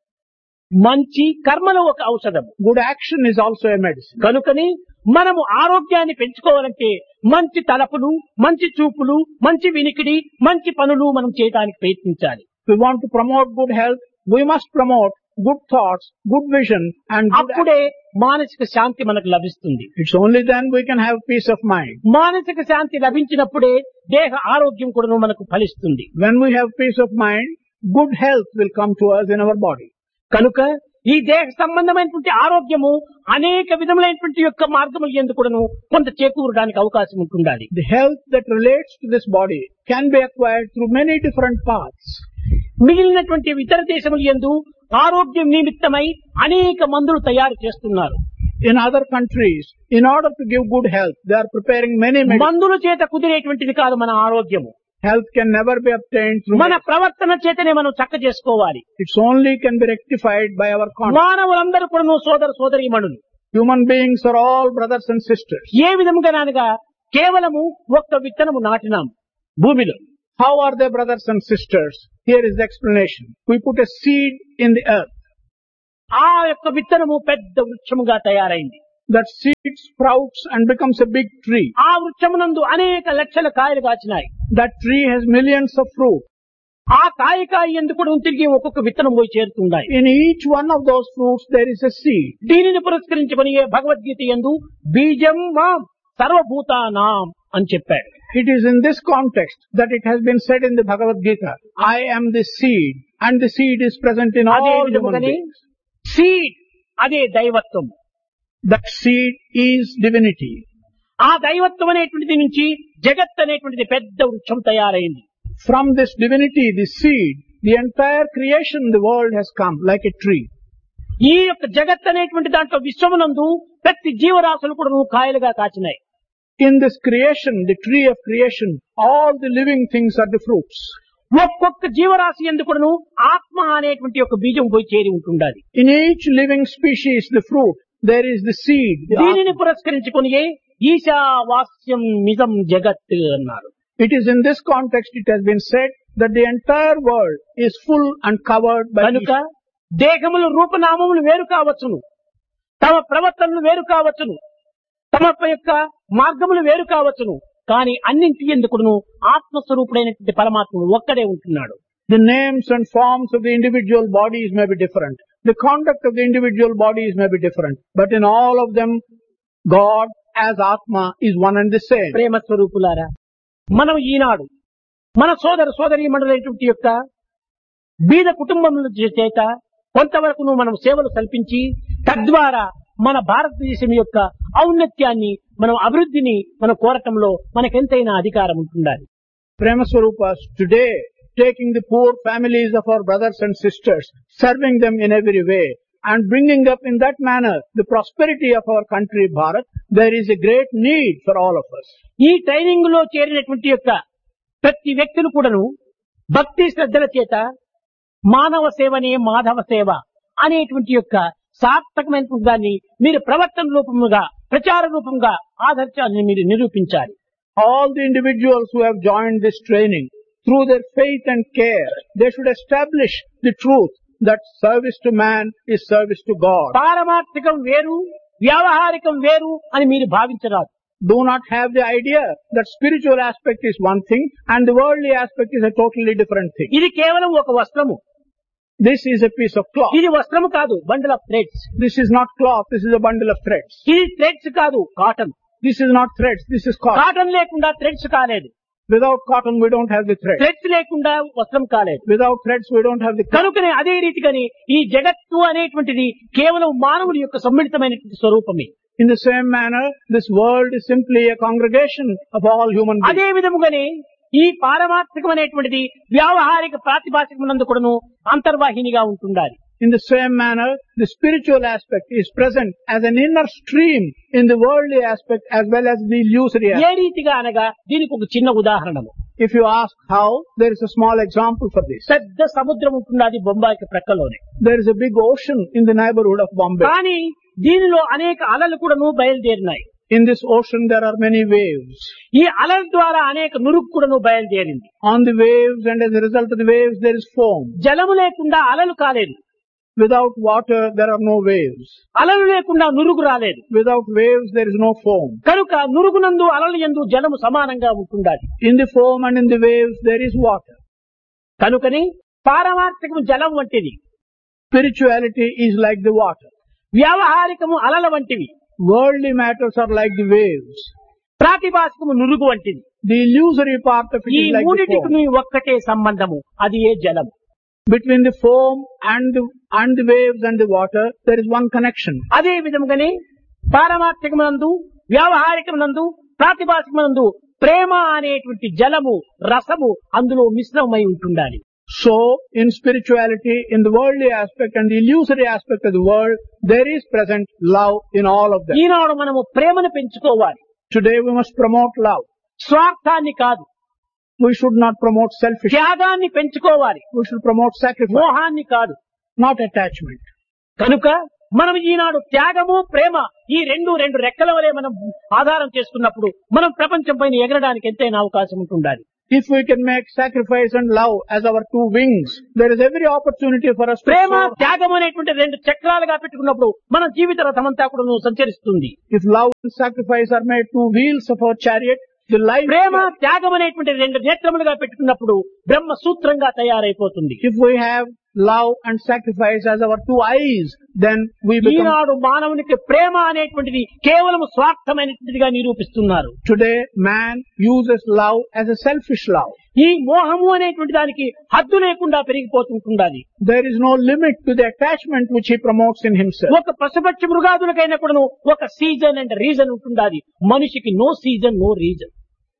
మంచి కర్మలు ఒక ఔషధము. Good action is also a medicine. కనుకని మనము ఆరోగ్యాన్ని పెంచుకోవాలంటే మంచి తలపులు, మంచి చూపులు, మంచి వినికిడి, మంచి పనులు మనం చేయడానికి ప్రయత్నించాలి. If we want to promote good health, we must promote good thoughts, good vision and good అప్పుడే మానసిక శాంతి మనకు లభిస్తుంది. action. It's only then we can have peace of mind. మానసిక శాంతి లభించినప్పుడే దేహ ఆరోగ్యం కూడా మనకు ఫలిస్తుంది. When we have peace of mind, good health will come to us in our body. కనుక ఈ దేహ సంబంధమైనటువంటి ఆరోగ్యము అనేక విధములైనటువంటి యొక్క మార్గములు యందు కూడాను కొంత చేకూరడానికి అవకాశం ఉంటుండాలి. The health that relates to this body can be acquired through many different paths. మిగిలినటువంటి ఇతర దేశముల యందు ఆరోగ్యం నిమిత్తమై అనేక మందులు తయారు చేస్తున్నారు. In other countries, in order to give good health, they are preparing many medicines. మందుల చేత కుదిరేటువంటిది కాదు మన ఆరోగ్యము. Health can never be obtained through మన medicine. ప్రవర్తన చేతనే మనం చక్క చేసుకోవాలి. It's only can be rectified by our conduct. మానవులందరూ కూడా సోదర సోదరీమణులు. Human beings are all brothers and sisters. ఏ విధముగా అనగా కేవలము ఒక్క విత్తనము నాటినాం భూమిలో. How are they brothers and sisters? Here is the explanation. We put a seed in the earth. ఆ యొక్క విత్తనము పెద్ద వృక్షముగా తయారైంది. That seed sprouts and becomes a big tree. ఆ వృక్షమునందు అనేక లక్షల కాయలు కాచినాయి. That tree has millions of fruit. ఆ కాయ కాయ ఎందుకు తిరిగి ఒక్కొక్క విత్తనం పోయి చేరుతున్నాయి. In each one of those fruits there is a seed. దీనిని పురస్కరించుకొని భగవద్గీత యందు బీజం మాం సర్వభూతానాం అని చెప్పాడు. It is in this context that it has been said in the Bhagavad Gita, I am the seed, and the seed is present in అదే all human విధముగానే beings. సీడ్ అదే దైవత్వం. That seed is divinity. ఆ దైవత్వం అనేటువంటిది నుంచి జగత్ అనేటువంటిది పెద్ద వృక్షం తయారైంది. From this divinity, this seed, the entire creation, the world has come like a tree. ఈ యొక్క జగత్ అనేటువంటి దాంట్లో విశ్వమునందు ప్రతి జీవరాశులు కూడా కాయలుగా కాచినాయి. In this creation, the tree of creation, all the living things are the fruits. ఒక్కొక్క జీవరాశి ఎందుకును ఆత్మ అనేటువంటి ఒక బీజం పోయి చేరి ఉంటుండాలి. In each living species, the fruit, there is the seed. The దీనిని పురస్కరించుకొని ఈశావాస్యం నిజం జగత్ అన్నారు. It is in this context it has been said that the entire world is full and covered by కనుక దేహములు రూపనామములు వేరు కావచ్చును, తమ ప్రవర్తనలు వేరు కావచ్చును, తమ యొక్క మార్గములు వేరు కావచ్చును, కానీ అన్నింటి ఎందుకును ఆత్మస్వరూపుడైనటువంటి పరమాత్ముడు ఒక్కడే ఉంటున్నాడు. The names and forms of the individual bodies may be different. The conduct of the individual bodies may be different. But in all of them, God as Atma is one and the same. ప్రేమ స్వరూపులారా, మనం ఈనాడు మన సోదర సోదరీ మండలైనటువంటి యొక్క బీద కుటుంబముల చేత కొంతవరకు మనం సేవలు కల్పించి తద్వారా మన భారతదేశం యొక్క ఔన్నత్యాన్ని మనం అభివృద్ధిని మనం కోరటంలో మనకెంతైనా అధికారం ఉంటుండాలి. Prema Swarupas, today, taking the poor families of our brothers and sisters, serving them in every way, and bringing up in that manner the prosperity of our country, Bharat, there is a great need for all of us. ఈ training లో చేరినటువంటి యొక్క ప్రతి వ్యక్తులు కూడాను భక్తి శ్రద్ధల చేత మానవ సేవనే మాధవ సేవ అనేటువంటి యొక్క సార్థకమైనటువంటి దాన్ని మీరు ప్రవర్తన రూపముగా ప్రచార రూపంగా ఆదర్శాన్ని మీరు నిరూపించాలి. All the individuals who have joined this training, through their faith and care, they should establish the truth that service to man is service to God. పారమార్థికం వేరు, వ్యావహారికం వేరు అని మీరు భావించరాదు. Do not have the idea that spiritual aspect is one thing and the worldly aspect is a totally different thing. ఇది కేవలం ఒక వస్త్రము. This is a piece of cloth. ఇది వస్త్రము కాదు, bundle of threads. This is not cloth, this is a bundle of threads. ఇది threads కాదు, cotton. This is not threads, this is cotton. Cotton లేకుండా థ్రెడ్స్ కాలేదు. Without cotton we don't have the thread. Threads లేకుండా వస్త్రం కాలేదు. Without threads we don't have the cloth. కనుకనే అదే రీతిగాని ఈ జగత్తు అనేటువంటిది కేవలం మానవుడి యొక్క సమ్మిళితమైనటువంటి స్వరూపమే. In the same manner, this world is simply a congregation of all human beings. అదే విధముగానే ఈ పారమార్థికం అనేటువంటిది వ్యావహారిక ప్రాతిభాషికమునందు కూడాను అంతర్వాహినిగా ఉంటుండాలి. In the same manner, the spiritual aspect is present as an inner stream in the worldly aspect as well as the illusory A aspect. రీతిగా అనగా దీనికి ఒక చిన్న ఉదాహరణము. If you ask how, there is a small example for this. పెద్ద సముద్రం ఉంటున్నది బొంబాయికి ప్రక్కలోనే. There is a big ocean in the neighborhood of Bombay. కానీ దీనిలో అనేక అలలు కూడాను బయలుదేరినాయి. In this ocean there are many waves. ఈ అలల ద్వారా అనేక నురుగు కూడాను బయలుదేరింది. On the waves and as a result of the waves there is foam. జలము లేకుండా అలలు కాలేదు. Without water there are no waves. అలలు లేకుండా నురుగు రాలేదు. Without waves there is no foam. కనుక నురుగునందు అలలు యందు జలము సమానంగా ఉంటుండాలి. In the foam and in the waves there is water. కనుకని పారమార్థికము జలం వంటిది, Spirituality is like the water. వ్యావహారికము అలల వంటివి, Worldly matters are like the waves. ప్రాతిభాషికము నురుగు వంటిది. The illusory part of it ఈ is like the మూడిటికి foam. ఒక్కటే సంబంధము, అది ఏ జలము. Between the foam and the, and the waves and the water, there is one connection. అదే విధముగానే పారమార్థికమునందు వ్యావహారికమునందు ప్రాతిభాషికమునందు ప్రేమ అనేటువంటి జలము రసము అందులో మిశ్రమమై ఉంటుండాలి. So, in spirituality, in the worldly aspect and the illusory aspect of the world, there is present love in all of them. ఈనాడు మనము ప్రేమను పెంచుకోవాలి. Today we must promote love. స్వార్థాన్ని కాదు, We should not promote selfishness. త్యాగాన్ని పెంచుకోవాలి. We should promote sacrifice, మోహాన్ని కాదు. not attachment. కనుక మనం ఈనాడు త్యాగము ప్రేమ ఈ రెండు రెండు రెక్కల వలె మనం ఆధారం చేసుకున్నప్పుడు మనం ప్రపంచం పైన ఎగరడానికి ఎంతైనా అవకాశం ఉంటుండాలి. If we can make sacrifice and love as our two wings, there is every opportunity for us to Prema soar. త్యాగం అనేటువంటి రెండు చక్రాలుగా పెట్టుకున్నప్పుడు మన జీవిత రథమంతా కూడా సంచరిస్తుంది. If love and sacrifice are made two wheels of our chariot, the life. ప్రేమ త్యాగం అనేటువంటి రెండు నేత్రములుగా పెట్టుకున్నప్పుడు బ్రహ్మ సూత్రంగా తయారైపోతుంది. If we have love and sacrifice as our two eyes, then we become... ఈనాడు మానవునికి ప్రేమ అనేటువంటిది కేవలం స్వార్థమైనటువంటిదిగా నిరూపిస్తున్నారు. Today, man uses love as a selfish love. ఈ మోహము అనేటువంటి దానికి హద్దు లేకుండా పెరిగిపోతుంటుండాలి. There is no limit to the attachment which he promotes in himself. ఒక పశుపక్షి మృగాదులకైనా కూడాను ఒక సీజన్ అండ్ రీజన్ ఉంటుండాలి. మనిషికి no season no reason.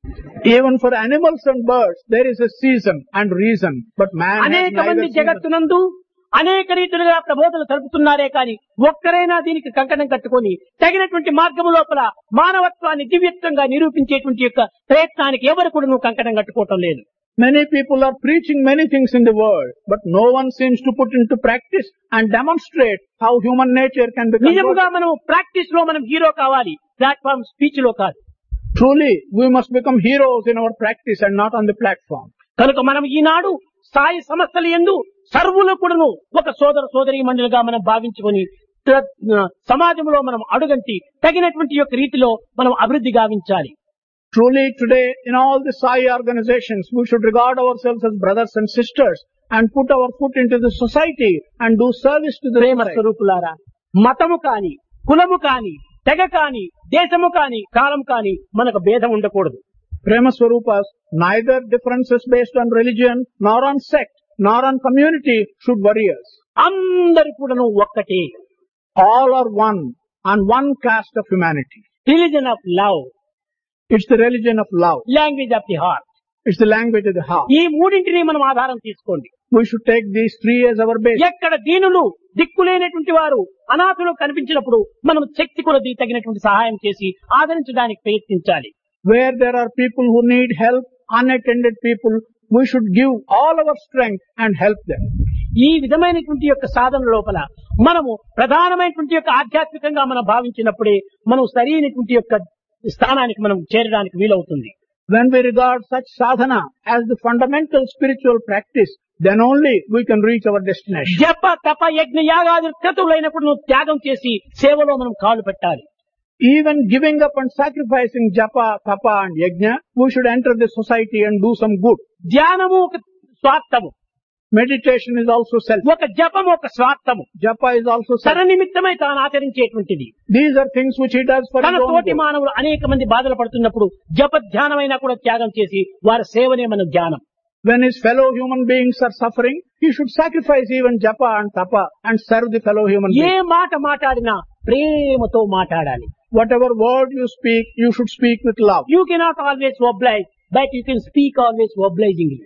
Even for animals and birds, there is a season and reason, but man has అనేక neither మంది season. జగత్తునందు అనేక రీతులుగా ప్రబోధనలు తెలుపుతున్నారే కానీ ఒక్కరైనా దీనికి కంకణం కట్టుకొని తగినటువంటి మార్గము లోపల మానవత్వాన్ని దివ్యత్వంగా నిరూపించేటువంటి యొక్క ప్రయత్నానికి ఎవరు కూడా నువ్వు కంకణం కట్టుకోవటం లేదు. Many people are preaching many things in the world, but no one seems to put into practice and demonstrate how human nature can become నిజముగా good. మనం ప్రాక్టీస్ లో మనం హీరో కావాలి, ప్లాట్ఫామ్ స్పీచ్ లో కాదు. Truly, we must become heroes in our practice and not on the platform. కనుక మనం ఈనాడు స్థాయి సంస్థల యందు సర్వులు కూడాను ఒక సోదర సోదరీ మండలిగా మనం భావించుకొని త- సమాజంలో మనం అడుగంటి తగినటువంటి యొక్క రీతిలో మనం అభివృద్ధి గావించాలి. Truly, today, in all the Sai organizations, we should regard ourselves as brothers and sisters and put our foot into the society and do service to the Prema society. స్వరూపులారా, మతము కాని కులము కాని తెగ కాని దేశము కాని కాలం కాని మనకు భేదం ఉండకూడదు. Prema Swarupas, neither differences based on religion, nor on sect, nor on community should worry us. అందరు కూడాను ఒక్కటే. All are one, on one caste of humanity. Religion of love, It's the religion of love. Language of the heart. It's the language of the heart. ఈ మూడింటిని మనం ఆధారం తీసుకోండి. We should take these three as our base. ఎక్కడ దీనులు దిక్కులేనటువంటి వారు అనాథులు కనిపించినప్పుడు మనం శక్తి కొలది తగినటువంటి సహాయం చేసి ఆదరించడానికి ప్రయత్నించాలి. Where there are people who need help, unattended people, we should give all our strength and help them. ఈ విధమైనటువంటి యొక్క సాధన లోపల మనము ప్రధానమైనటువంటి యొక్క ఆధ్యాత్మికంగా మనం భావించినప్పుడే మనం సరైనటువంటి యొక్క స్థానానికి మనం చేరడానికి వీలవుతుంది. When we regard such sadhana as the fundamental spiritual practice, then only we can reach our destination. జప తప యజ్ఞ యాగాది క్రతువులైనప్పుడు నువ్వు త్యాగం చేసి సేవలో మనం కాలు పెట్టాలి. Even giving up and sacrificing japa, tapa and yajna, we should enter the society and do some good. ధ్యానము ఒక స్వార్థము, Meditation is also self. ఒక జపము ఒక స్వార్థము. Japa is also తన self. నిమిత్తమై తాను ఆచరించేటువంటిది. These are things which he does for తన his own తోటి good. మానవులు అనేక మంది బాధలు పడుతున్నప్పుడు జప ధ్యానమైనా కూడా త్యాగం చేసి వారి సేవనే మన ధ్యానం. When his fellow human beings are suffering, he should sacrifice even japa and tapa and serve the fellow human A beings. మాట మాట్లాడినా ప్రేమతో మాట్లాడాలి. Whatever word you speak, you should speak with love. You cannot always oblige, but you can speak always obligingly.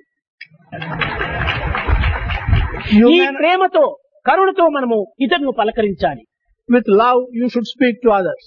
You ఈ may- ప్రేమతో కరుణతో మనము ఇతరులను పలకరించాలి. with love, you should speak to others.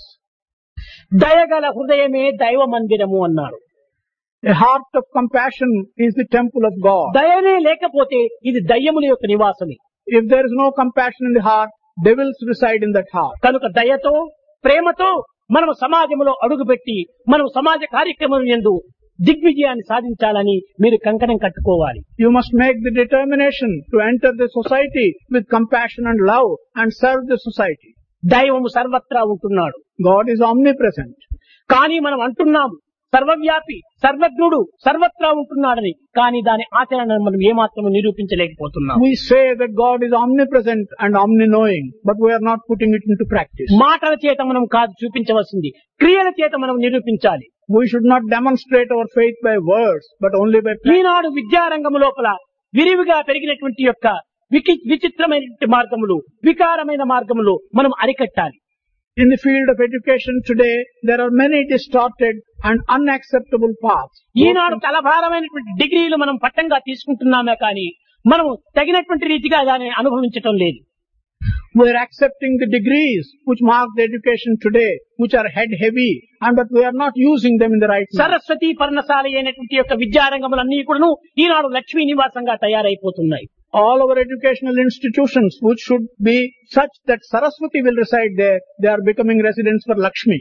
దయగల హృదయమే దైవ మందిరము అన్నారు. A heart of compassion is the temple of God. దయనే లేకపోతే ఇది దయ్యముల యొక్క నివాసమే. If there is no compassion in the heart, devils reside in that heart. కనుక దయతో ప్రేమతో మనం సమాజంలో అడుగుపెట్టి మనం సమాజ కార్యక్రమం యందు దిగ్విజయాన్ని సాధించాలని మీరు కంకణం కట్టుకోవాలి. You must make the determination to enter the society with compassion and love and serve the society. దైవము సర్వత్రా ఉంటున్నాడు. God is omnipresent. కానీ మనం అంటున్నాము సర్వవ్యాపి సర్వజ్ఞుడు సర్వత్రా ఉంటున్నాడని, కానీ దాని ఆచరణను మనం ఏమాత్రము నిరూపించలేకపోతున్నాం. We say that God is omnipresent and omni-knowing, but we are not putting it into practice. మాటల చేత మనం కాదు చూపించవలసింది, క్రియల చేత మనం నిరూపించాలి. We should not demonstrate our faith by words, but only by practice. ఈనాడు విద్యారంగము లోపల విరివిగా పెరిగినటువంటి యొక్క వికి- విచిత్రమైనటువంటి మార్గములు, వికారమైన మార్గములు మనం అరికట్టాలి. In the field of education today, there are many distorted and unacceptable paths. ఈనాడు తలభారమైనటువంటి డిగ్రీలు మనం పట్టంగా తీసుకుంటున్నామే కానీ మనం తగినటువంటి రీతిగా దాన్ని అనుభవించటం లేదు. We are accepting the degrees which mark the education today, which are head heavy, and but we are not using them in the right manner. Saraswati పర్ణశాల అయినటువంటి యొక్క విద్యారంగములన్నీ కూడాను ఈనాడు Lakshmi నివాసంగా తయారైపోతున్నాయి. All our educational institutions, which should be such that Saraswati will reside there, they are becoming residents for Lakshmi.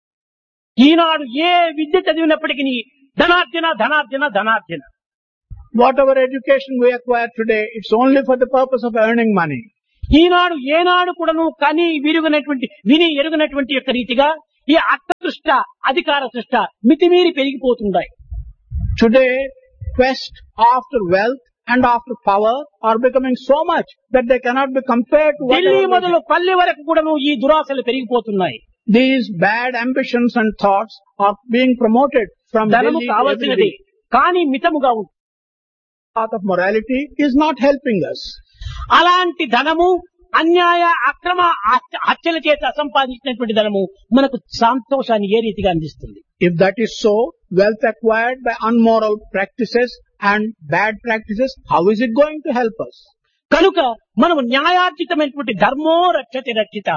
ఈనాడు ఏ విద్య చదివినప్పటికీ ధనార్జన ధనార్జన ధనార్జన. Whatever education we acquire today, it's only for the purpose of earning money. ఈనాడు ఏనాడు కూడాను కని విరుగునటువంటి విని ఎరుగునటువంటి యొక్క రీతిగా ఈ అర్థదృష్ట అధికార దృష్ట మితిమీరి పెరిగిపోతున్నాయి. Today, quest after wealth and after power are becoming so much that they cannot be compared to Delhi whatever. మొదలు పల్లె వరకు కూడాను ఈ దురాశలు పెరిగిపోతున్నాయి. These bad ambitions and thoughts are being promoted from ధనము Delhi to కావలసినది, everywhere. కానీ మితముగా ఉంటుంది. Path of morality is not helping us. అలాంటి ధనము అన్యాయ అక్రమ హత్య- హత్యల చేత సంపాదించినటువంటి ధనము మనకు సంతోషాన్ని ఏ రీతిగా అందిస్తుంది? If that is so, wealth acquired by unmoral practices and bad practices, how is it going to help us? కనుక మనము న్యాయార్జితమైనటువంటి ధర్మో రక్షతి రక్షిత.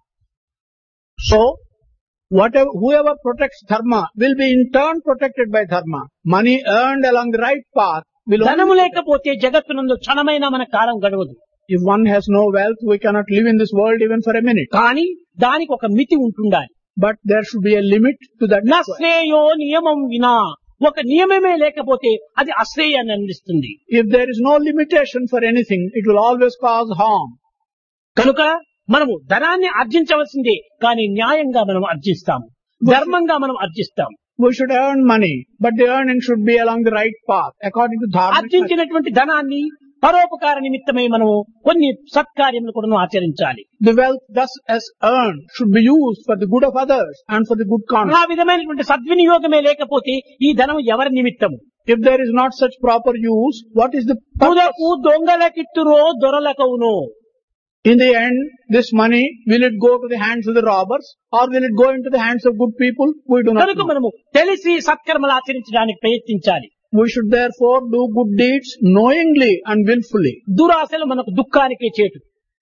So, whatever, whoever protects dharma will be in turn protected by dharma. Money earned along the right path will ధనము only... లేకపోతే జగత్తునందు క్షణమైన మన కాలం గడవదు. If one has no wealth, we cannot live in this world even for a minute. కానీ దానికి ఒక మితి ఉంటుండాలి. But there should be a limit to that. నా request. శ్రేయో నియమం వినా, ఒక నియమమే లేకపోతే అది అశ్రేయాన్ని అందిస్తుంది. If there is no limitation for anything, it will always cause harm. కనుక మనము ధనాన్ని ఆర్జించవలసిందే, కానీ న్యాయంగా మనం ఆర్జిస్తాము, ధర్మంగా మనం ఆర్జిస్తాము. We should earn money, but the earning should be along the right path, according to dharma. ఆర్జించినటువంటి ధనాన్ని పరోపకార నిమిత్తమై మనము కొన్ని సత్కార్యములు కూడా ఆచరించాలి. The wealth thus as earned should be used for the good of others and for the good ఆ conduct. విధమైనటువంటి సద్వినియోగమే లేకపోతే ఈ ధనం ఎవరి నిమిత్తము? If there is not such proper use, what is the purpose? తుదకు దొంగలకిత్తురో దొరలకవునో. In the end, this money, will it go to the hands of the robbers or will it go into the hands of good people? We do not కనుక know. మనము తెలిసి సత్కర్మలు ఆచరించడానికి ప్రయత్నించాలి. We should therefore do good deeds knowingly and willfully. దురాశలు మనకు దుఃఖానికే చేటు.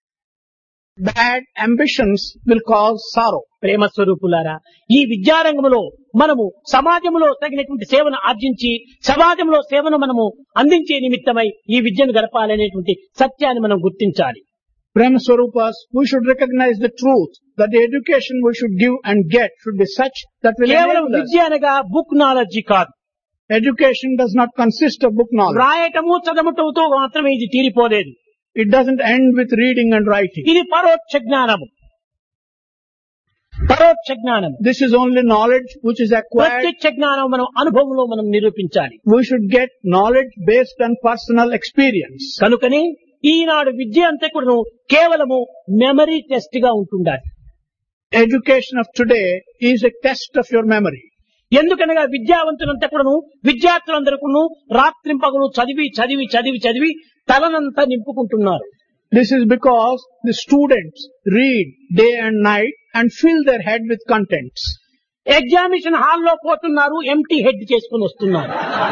Bad ambitions will cause sorrow. ప్రేమ స్వరూపులారా, ఈ విద్యారంగంలో మనము సమాజంలో తగినటువంటి సేవను ఆర్జించి సమాజంలో సేవను మనము అందించే నిమిత్తమై ఈ విద్యను గడపాలనేటువంటి సత్యాన్ని మనం గుర్తించాలి. Prema Swarupas, we should recognize the truth that the education we should give and get should be such that will కేవలం enable us. విద్య అనగా బుక్ నాలెడ్జి కాదు. Education does not consist of book knowledge. రాయటము చదవటంతో మాత్రమే ఇది తీరిపోలేదు. It doesn't end with reading and writing. ఇది పరోక్ష జ్ఞానము. పరోక్ష జ్ఞానము. This is only knowledge which is acquired. ప్రత్యక్ష జ్ఞానం మనం అనుభవంలో మనం నిరూపించాలి. We should get knowledge based on personal experience. కనుకనే ఈనాడు విద్య అంతా కూడా కేవలము మెమరీ టెస్ట్ గా ఉంటుండాలి. Education of today is a test of your memory. ఎందుకనగా విద్యావంతులంతా కూడాను విద్యార్థులందరూ కూడాను రాత్రింపగలు చదివి చదివి చదివి చదివి తలనంతా నింపుకుంటున్నారు. This is because the students read day and night and fill their head with contents. Examination హాల్లో పోతున్నారు, ఎంటీ హెడ్ చేసుకుని వస్తున్నారు.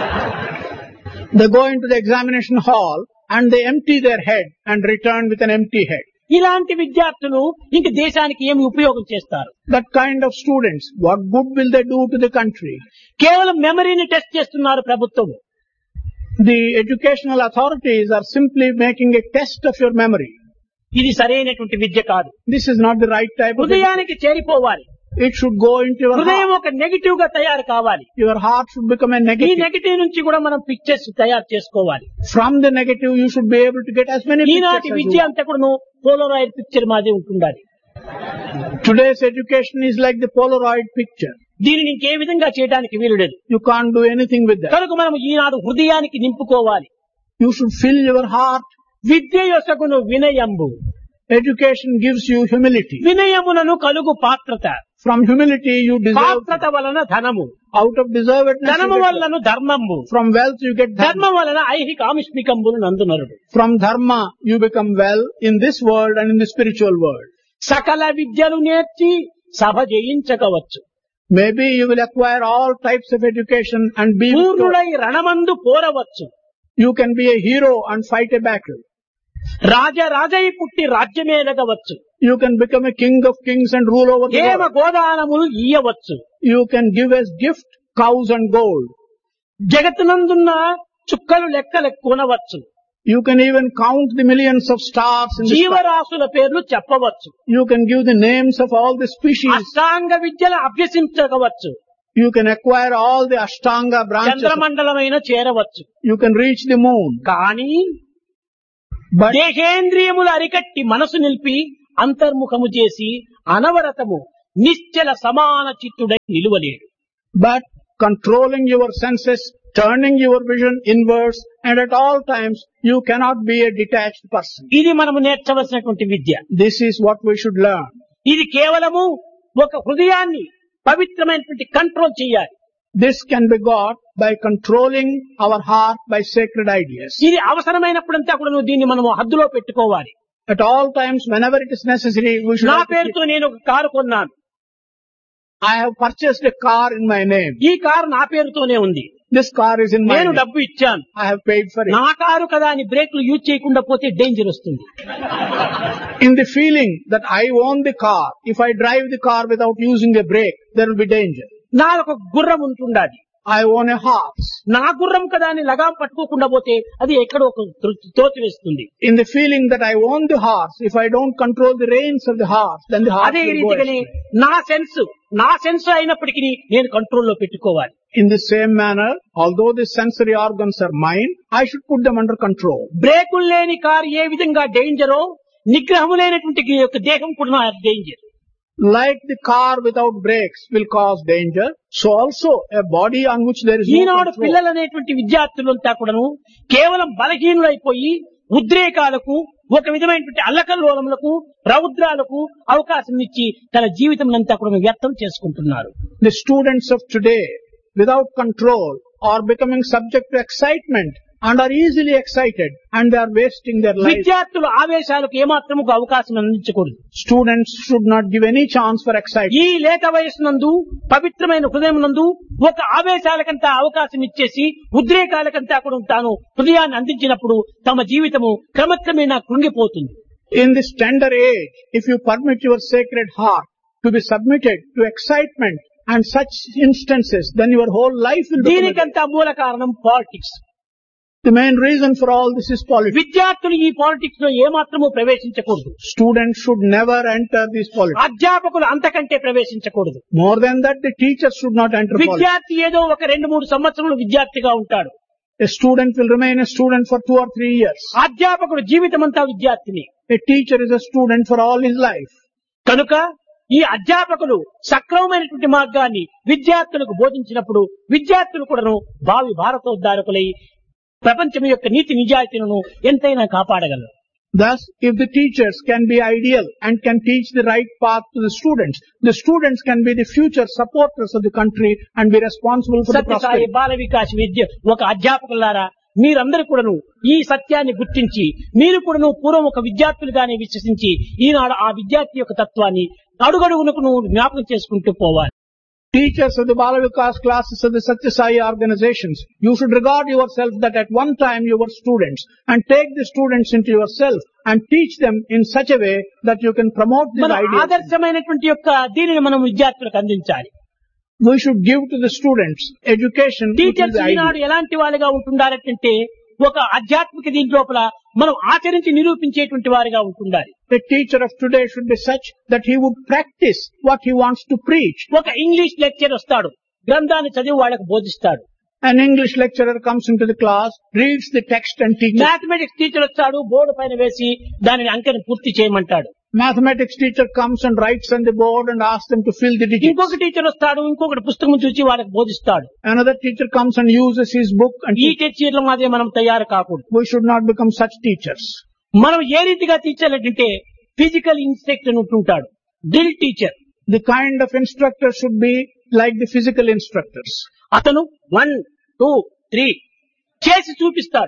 They go into the examination hall and they empty their head and return with an empty head. ఇలాంటి విద్యార్థులు ఇంక దేశానికి ఏమి ఉపయోగం చేస్తారు? That kind of students, what good will they do to the country? కేవలం మెమరీని టెస్ట్ చేస్తున్నారు ప్రభుత్వం. The educational authorities are simply making a test of your memory. ఇది సరైనటువంటి విద్య కాదు. This is not the right type of education. హృదయానికి చేరిపోవాలి. It should go into your హృదయం heart. ఒక నెగిటివ్ గా తయారు కావాలి. Your heart should become a ఈ negative. నెగిటివ్ నుంచి కూడా మనం పిక్చర్స్ తయారు చేసుకోవాలి. From the negative, you should be able to get as many ఈనాటి pictures as you Vidya want. అంతా కూడా పోలరాయిడ్ పిక్చర్ మాదే ఉంటుండాలి. Today's education is like the Polaroid picture. దీనిని ఇంకే విధంగా చేయడానికి వీలు లేదు. You can't do anything with that. కనుక మనం ఈనాడు హృదయానికి నింపుకోవాలి. You should fill your heart. Vidya యొసగును వినయంబు, Education gives you humility. వినయమునను కలుగు పాత్రత, From humility, you deserve. పాత్రత వలన ధనము, Out of deservedness, ధనము you get వలన ధర్మంబు, wealth. From wealth, you get ధర్మ dharma. వలన ఐహిక ఆమిష్మికంబులు నందునరుడు. From dharma, you become well in this world and in the spiritual world. సకల విద్యలు నేర్చి సభ జయించకవచ్చు, Maybe you will acquire all types of education and be victorious. పూర్ణుడై రణమందు పోరవచ్చు, You can be a hero and fight a battle. రాజరాజై పుట్టి రాజ్యమేలగవచ్చు, You can become a king of kings and rule over the Hema world. గోదానములు ఇయ్యవచ్చు, You can give as gift cows and gold. జగత్తునందున్న చుక్కలు లెక్కలు కొనవచ్చు, You can even count the millions of stars in the sky. జీవరాశుల పేర్లు చెప్పవచ్చు, You can give the names of all the species. అష్టాంగ విద్యలు అభ్యసించవచ్చు, You can acquire all the Ashtanga branches. చంద్రమండలమైన చేరవచ్చు. You can reach the moon. కానీ But దేహేంద్రియములు అరికట్టి మనసు నిలిపి అంతర్ముఖము చేసి అనవరతము నిశ్చల సమాన చిత్తుడై నిలువలేడు. but controlling your senses turning your vision inwards, and at all times you cannot be a detached person. ఇది మనము నేర్చవలసినటువంటి విద్య. This is what we should learn. ఇది కేవలము ఒక హృదయాన్ని పవిత్రమైనటువంటి కంట్రోల్ చేయాలి. This can be got by controlling our heart by sacred ideas. ఇది అవసరమైనప్పుడంతా కూడా నువ్వు దీన్ని మనము హద్దులో పెట్టుకోవాలి. At all times, whenever it is necessary, we should. నా have to పేరుతో నేను ఒక కారు కొన్నాను. keep- I have purchased a car in my name. ఈ కారు నా పేరుతోనే ఉంది. This car is in my నేను name. డబ్బు ఇచ్చాను. I have paid for it. నా కారు కదా అని బ్రేక్లు యూజ్ చేయకుండా పోతే డేంజర్ వస్తుంది. In the feeling that I own the car, if I drive the car without using a brake, there will be danger. నా ఒక గుర్రం ఉంటుండాలి. I own a horse. నా గుర్రం కదా అని లగాం పట్టుకోకుండా పోతే అది ఎక్కడో ఒక త్రోచి వేస్తుంది. In the feeling that I own the horse, if I don't control the reins of the horse, then the horse అదే will go రీతిగానే astray. నా సెన్స్ నా సెన్స్ అయినప్పటికీ నేను కంట్రోల్లో పెట్టుకోవాలి. In the same manner, although the sensory organs are mine, I should put them under control. బ్రేకులు లేని కారు ఏ విధంగా డేంజరో నిగ్రహము లేనటువంటి ఈ యొక్క దేహం కూడా danger. Like the car without brakes will cause danger, so also a body on which there is no Eenadu control. పిల్లలు అనేటువంటి విద్యార్థులంతా కూడాను కేవలం బలహీనులైపోయి ఉద్రేకాలకు ఒక విధమైనటువంటి అల్లకల్లోలములకు రౌద్రాలకు అవకాశం ఇచ్చి తన జీవితం అంతా కూడా వ్యర్థం చేసుకుంటున్నారు. The students of today, without control, are becoming subject to excitement and are easily excited, and they are wasting their life. విద్యార్థులు ఆవేశాలకు ఏమాత్రము అవకాశం అందించకూడదు. Students should not give any chance for excitement. ఈ లేత వయస్సునందు పవిత్రమైన హృదయం నందు ఒక ఆవేశాలకంతా అవకాశం ఇచ్చేసి ఉద్రేకాలకంతా కూడా తాను హృదయాన్ని అందించినప్పుడు తమ జీవితము క్రమక్రమేణా కృంగిపోతుంది. In this tender age, if you permit your sacred heart to be submitted to excitement and such instances, then your whole life will become. దీనికంతా మూల కారణం politics. The main reason for all this is politics. విద్యార్థులు ఈ politics లో ఏమాత్రము ప్రవేశించకూడదు. Students should never enter this politics. అధ్యాపకులు అంతకంటే ప్రవేశించకూడదు. More than that, the teachers should not enter politics. విద్యార్థి ఏదో ఒక రెండు మూడు సంవత్సరాలు విద్యార్థిగా ఉంటాడు. A student will remain a student for two or three years. అధ్యాపకుడు జీవితమంతా విద్యార్థిని. A teacher is a student for all his life. కనుక ఈ అధ్యాపకులు సక్రమమైనటువంటి మార్గాన్ని విద్యార్థులకు బోధించినప్పుడు విద్యార్థులు కూడాను భావి భారతోద్ధారకులై ప్రపంచం యొక్క నీతి నిజాయితీలను ఎంతైనా కాపాడగలరు. Thus, if the teachers can be ideal and can teach the right path to the students, the students can be the future supporters of the country and be responsible for the Sathya Sai prosperity. Bala Vikas విద్య ఒక అధ్యాపకులారా మీరందరూ కూడాను ఈ సత్యాన్ని గుర్తించి మీరు కూడాను పూర్వం ఒక విద్యార్థులుగానే విశ్వసించి ఈనాడు ఆ విద్యార్థి యొక్క తత్వాన్ని అడుగడుగునకు జ్ఞాపకం చేసుకుంటూ పోవాలి. Teachers of the Bala Vikas classes of the Satya Sai organizations, you should regard yourself that at one time you were students and take the students into yourself and teach them in such a way that you can promote this మన idea. ఆదర్శమైనటువంటి యొక్క దీనిని మనం విద్యార్థులకు అందించాలి. We should give to the students education which is teachers the Eenadu ideal. ఎలాంటి వాళ్ళుగా ఉంటుండాలంటే ఒక ఆధ్యాత్మిక దీని లోపల మనం ఆచరించి నిరూపించేటువంటి వారిగా ఉంటుండాలి. The teacher of today should be such that he would practice what he wants to preach. ఒక ఇంగ్లీష్ లెక్చర్ వస్తాడు, గ్రంథాన్ని చదివి వాళ్ళకు బోధిస్తాడు. An English lecturer comes into the class, reads the text and teaches. Mathematics teacher వస్తాడు, board పైన వేసి దానిని అంకెని పూర్తి చేయమంటాడు. Mathematics teacher comes and writes on the board and asks them to fill the digits. ఇంకొక టీచర్ వస్తాడు, ఇంకొకటి పుస్తకం చూసి వాళ్ళకి బోధిస్తాడు. Another teacher comes and uses his book and ఈ teaches. టీచర్ల మాదిరి మనం తయారు కాకూడదు. We should not become such teachers. మనం ఏ రీతిగా టీచర్ అంటే physical instructor ఉంటుంటాడు, drill teacher. The kind of instructor should be like the physical instructors. అతను వన్ టూ త్రీ చేసి చూపిస్తాడు.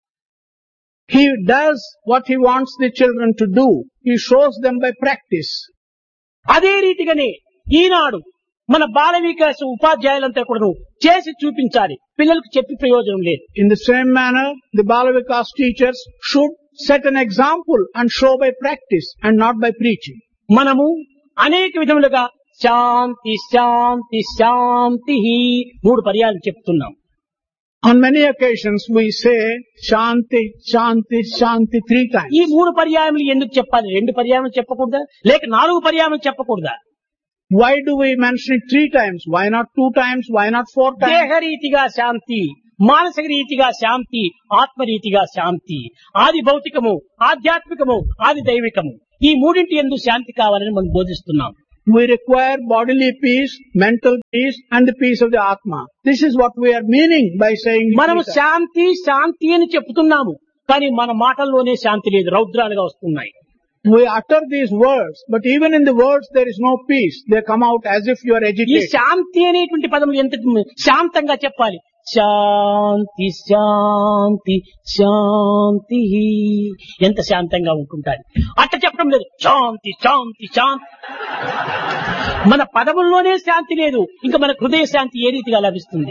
He does what he wants the children to do. He shows them by practice. అదే రీతిగానే ఈనాడు మన బాల వికాస ఉపాధ్యాయులంతా కూడా చేసి చూపించాలి, పిల్లలకు చెప్పి ప్రయోజనం లేదు. In the same manner, the Bala Vikas teachers should set an example and show by practice and not by preaching. మనము అనేక విధములుగా శాంతి శాంతి శాంతి మూడు పర్యాలు చెప్తున్నాం. On many occasions we say Shanti, Shanti, Shanti three times. ఈ మూడు పర్యాయములు ఎందుకు చెప్పాలి? రెండు పర్యాయములు చెప్పకూడదా, లేక నాలుగు పర్యాయములు చెప్పకూడదా? Why do we mention it three times? Why not two times? Why not four times? దేహరీతిగా శాంతి, మానసిక రీతిగా శాంతి, ఆత్మరీతిగా శాంతి. ఆది భౌతికము, ఆధ్యాత్మికము, ఆది దైవికము, ఈ మూడింటి యందు శాంతి కావాలని మనం బోధిస్తున్నాం. We require bodily peace, mental peace, and the peace of the Atma. This is what we are meaning by saying మనము Gita. శాంతి శాంతి అని చెప్తున్నాము, కానీ మన మాటల్లోనే శాంతి లేదు, రౌద్రాలుగా వస్తున్నాయి. We utter these words, but even in the words there is no peace. They come out as if you are ఈ agitated. శాంతి అనేటువంటి పదములు ఎంత శాంతంగా చెప్పాలి. శాంతి శాంతి శాంతి ఎంత శాంతంగా ఉంటుంటారు. అట్ట చెప్పడం లేదు, శాంతి శాంతి శాంతి. మన పదముల్లోనే శాంతి లేదు, ఇంకా మన హృదయ శాంతి ఏ రీతిగా లభిస్తుంది?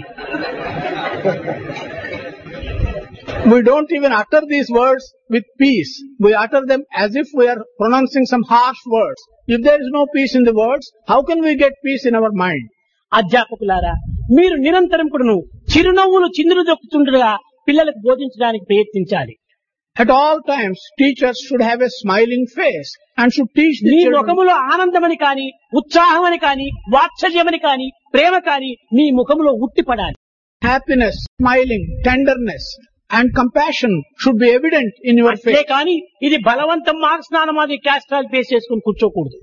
We don't even utter these words with peace. We utter them as if we are pronouncing some harsh words. If there is no peace in the words, how can we get peace in our mind? అధ్యాపకులారా, మీరు నిరంతరం కూడాను చిరునవ్వులు చిందులు దొక్కుతుండగా పిల్లలకు బోధించడానికి ప్రయత్నించాలి. At all times, teachers should have a smiling face and should teach the నీ children. ముఖములో ఆనందమని కాని, ఉత్సాహమని కాని, వాత్సల్యమని కాని, ప్రేమ కాని నీ ముఖములో ఉట్టిపడాలి. Happiness, smiling, tenderness, and compassion should be evident in your అంతే face. కానీ ఇది బలవంతం మార్క్స్ స్నానం అది క్యాస్ట్రాల్ ఫేస్ చేసుకుని కూర్చోకూడదు.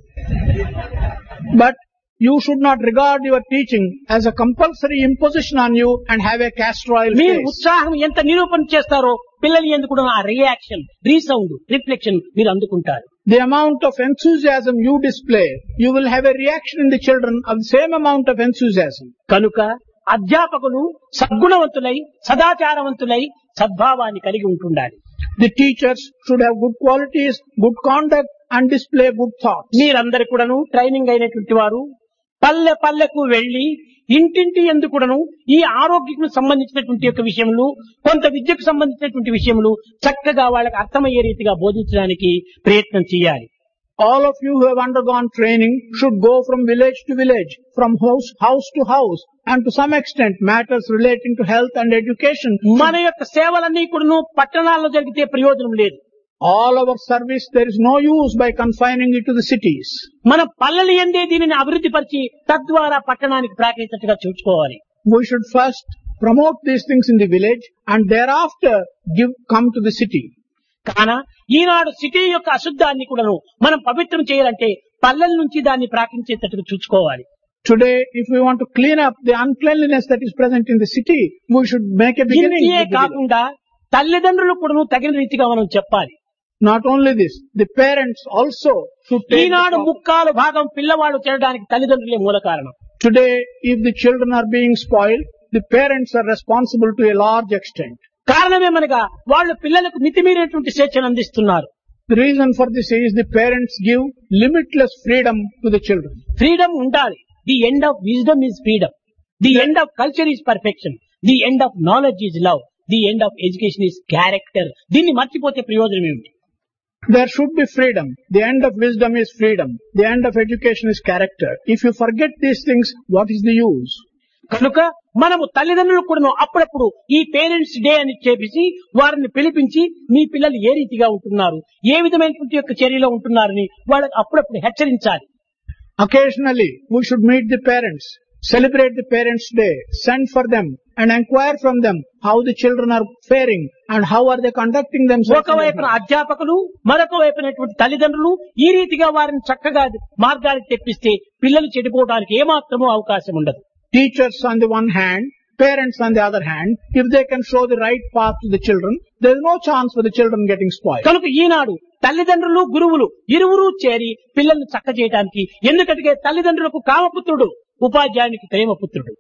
But you should not regard your teaching as a compulsory imposition on you and have a castral మీరు face. ఉత్సాహం ఎంత నిరూపణ చేస్తారో పిల్లలు ఎందుకు కూడా ఆ రియాక్షన్, రీసౌండ్, రిఫ్లెక్షన్ మీరు అందుకుంటారు. The amount of enthusiasm you display, you will have a reaction in the children of the same amount of enthusiasm. కనుక అధ్యాపకులు సద్గుణవంతులై, సదాచారవంతులై, సద్భావాన్ని కలిగి ఉంటుండాలి. The teachers should have good qualities, good conduct, and display good thoughts. మీరందరూ కూడాను training అయినటువంటి వారు పల్లె పల్లెకు వెళ్లి ఇంటింటి ఎందుకు కూడాను ఈ ఆరోగ్యకు సంబంధించినటువంటి యొక్క విషయములు, కొంత విద్యకు సంబంధించినటువంటి విషయములు చక్కగా వాళ్ళకి అర్థమయ్యే రీతిగా బోధించడానికి ప్రయత్నం చేయాలి. All of you who have undergone training should go from village to village, from house, house to house, and to some extent matters relating to health and education. మన యొక్క సేవలన్నీ కూడాను పట్టణాల్లో జరిగితే ప్రయోజనం లేదు. All our service, there is no use by confining it to the cities. మన పల్లెలు ఎందే దీనిని అభివృద్ధి పరిచి తద్వారా పట్టణానికి ప్రాకరించేట్టుగా చూసుకోవాలి. We should first promote these things in the village and thereafter give come to the city. కాన ఈనాడు సిటీ యొక్క అశుద్ధాన్ని కూడాను మనం పవిత్రం చేయాలంటే పల్లెల నుంచి దాన్ని ప్రాకించేటట్టుగా చూసుకోవాలి. Today, if we want to clean up the uncleanliness that is present in the city, we should make a beginning. ఇంతే with the village. కాకుండా తల్లిదండ్రులు కూడాను తగిన రీతిగా మనం చెప్పాలి. Not only this, the parents also should take Eenadu the ముక్కాలు భాగం పిల్లవాడు చేయడానికి తల్లిదండ్రులే మూల కారణం. Today, if the children are being spoiled, the parents are responsible to a large extent. కారణమేమనగా వాళ్ళు పిల్లలకు మితిమీరినటువంటి స్వేచ్ఛను అందిస్తున్నారు. The reason for this is the parents give limitless freedom to the children. Freedom ఉండాలి. The end of wisdom is freedom. The end of culture is perfection. The end of knowledge is love. The end of education is character. దీన్ని మర్చిపోతే ప్రయోజనం ఏమిటి? There should be freedom. The end of wisdom is freedom. The end of education is character. If you forget these things, what is the use? కనుక మనము తల్లిదండ్రులు కూడా అప్పుడప్పుడు ఈ పేరెంట్స్ డే అని చెప్పేసి వారిని పిలిపించి మీ పిల్లలు ఏ రీతిగా ఉంటున్నారు, ఏ విధమైనటువంటి యొక్క చర్యలో ఉంటున్నారని వాళ్ళకి అప్పుడప్పుడు హెచ్చరించాలి. Occasionally, we should meet the parents, celebrate the parents' day, send for them and inquire from them how the children are faring and how are they conducting themselves. ఒకవైపున అధ్యాపకులు, మరొక వైపునటువంటి తల్లిదండ్రులు ఈ రీతిగా వారిని చక్కగా మార్గానికి తెప్పిస్తే పిల్లలు చెడిపోవడానికి ఏమాత్రమూ అవకాశం ఉండదు. Teachers on the one hand, parents on the other hand, if they can show the right path to the children, there is no chance for the children getting spoiled. కనుక ఈనాడు తల్లిదండ్రులు, గురువులు ఇరువురు చేరి పిల్లల్ని చక్క చేయడానికి, ఎందుకంటే తల్లిదండ్రులకు కామపుత్రుడు, ఉపాధ్యాయునికి ప్రేమపుత్రుడు.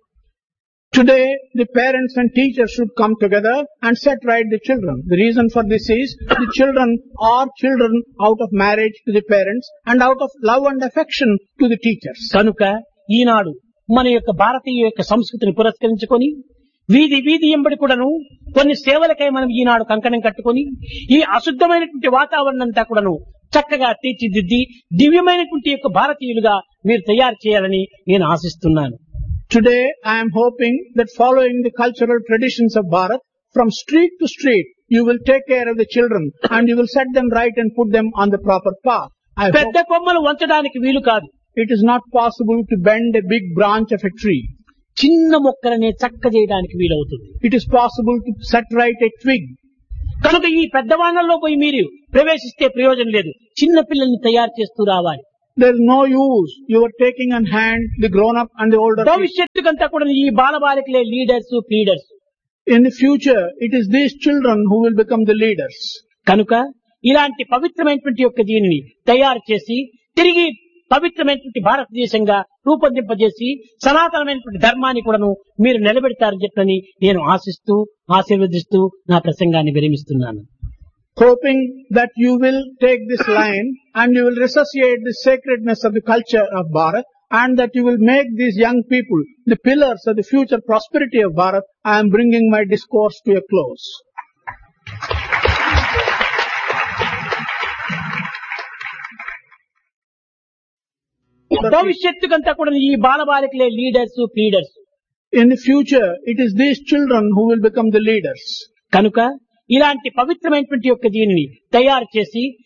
Today, the parents and teachers should come together and set right the children. The reason for this is the children are children out of marriage to the parents and out of love and affection to the teachers. కనుక ఈనాడు మన యొక్క భారతీయ యొక్క సంస్కృతిని పురస్కరించుకొని వీధి వీధి ఎంబడి కూడాను కొన్ని సేవలకై మనం ఈనాడు కంకణం కట్టుకొని ఈ అశుద్ధమైనటువంటి వాతావరణం అంతా కూడాను చక్కగా తీర్చిదిద్ది దివ్యమైనటువంటి యొక్క భారతీయులుగా మీరు తయారు చేయాలని నేను ఆశిస్తున్నాను. Today, I am hoping that following the cultural traditions of Bharat, from street to street, you will take care of the children and you will set them right and put them on the proper path. I పెద్ద hope కొమ్మలు వంచడానికి వీలు కాదు. it is not possible to bend a big branch of a tree. చిన్న మొక్కలనే చక్క చేయడానికి వీలవుతుంది. It is possible to set right a twig. కనుక ఈ పెద్దవాళ్లలో పోయి మీరు ప్రవేశిస్తే ప్రయోజనం లేదు. చిన్న పిల్లల్ని తయారు చేస్తూ రావాలి. There is no use. You are taking in hand the grown-up and the older people. భవిష్యత్తుకంతా కూడా ఈ బాలబాలికలే leaders leaders. In the future, it is these children who will become the leaders. కనుక ఇలాంటి పవిత్రమైనటువంటి యొక్క దీనిని తయారు చేసి తిరిగి పవిత్రమైనటువంటి భారతదేశంగా రూపొందింపజేసి సనాతనమైనటువంటి ధర్మాన్ని కూడాను మీరు నిలబెడతారని చెప్పని నేను ఆశిస్తూ ఆశీర్వదిస్తూ నా ప్రసంగాన్ని విరమిస్తున్నాను. Hoping that you will take this line and you will resuscitate the sacredness of the culture of Bharat and that you will make these young people the pillars of the future prosperity of Bharat, I am bringing my discourse to a close. భవిష్యత్తుకంతా కూడా ఈ బాలబాలికలే leaders leaders. In the future, it is these children who will become the leaders. కనుక ఇలాంటి పవిత్రమైనటువంటి యొక్క దీనిని తయారు చేసి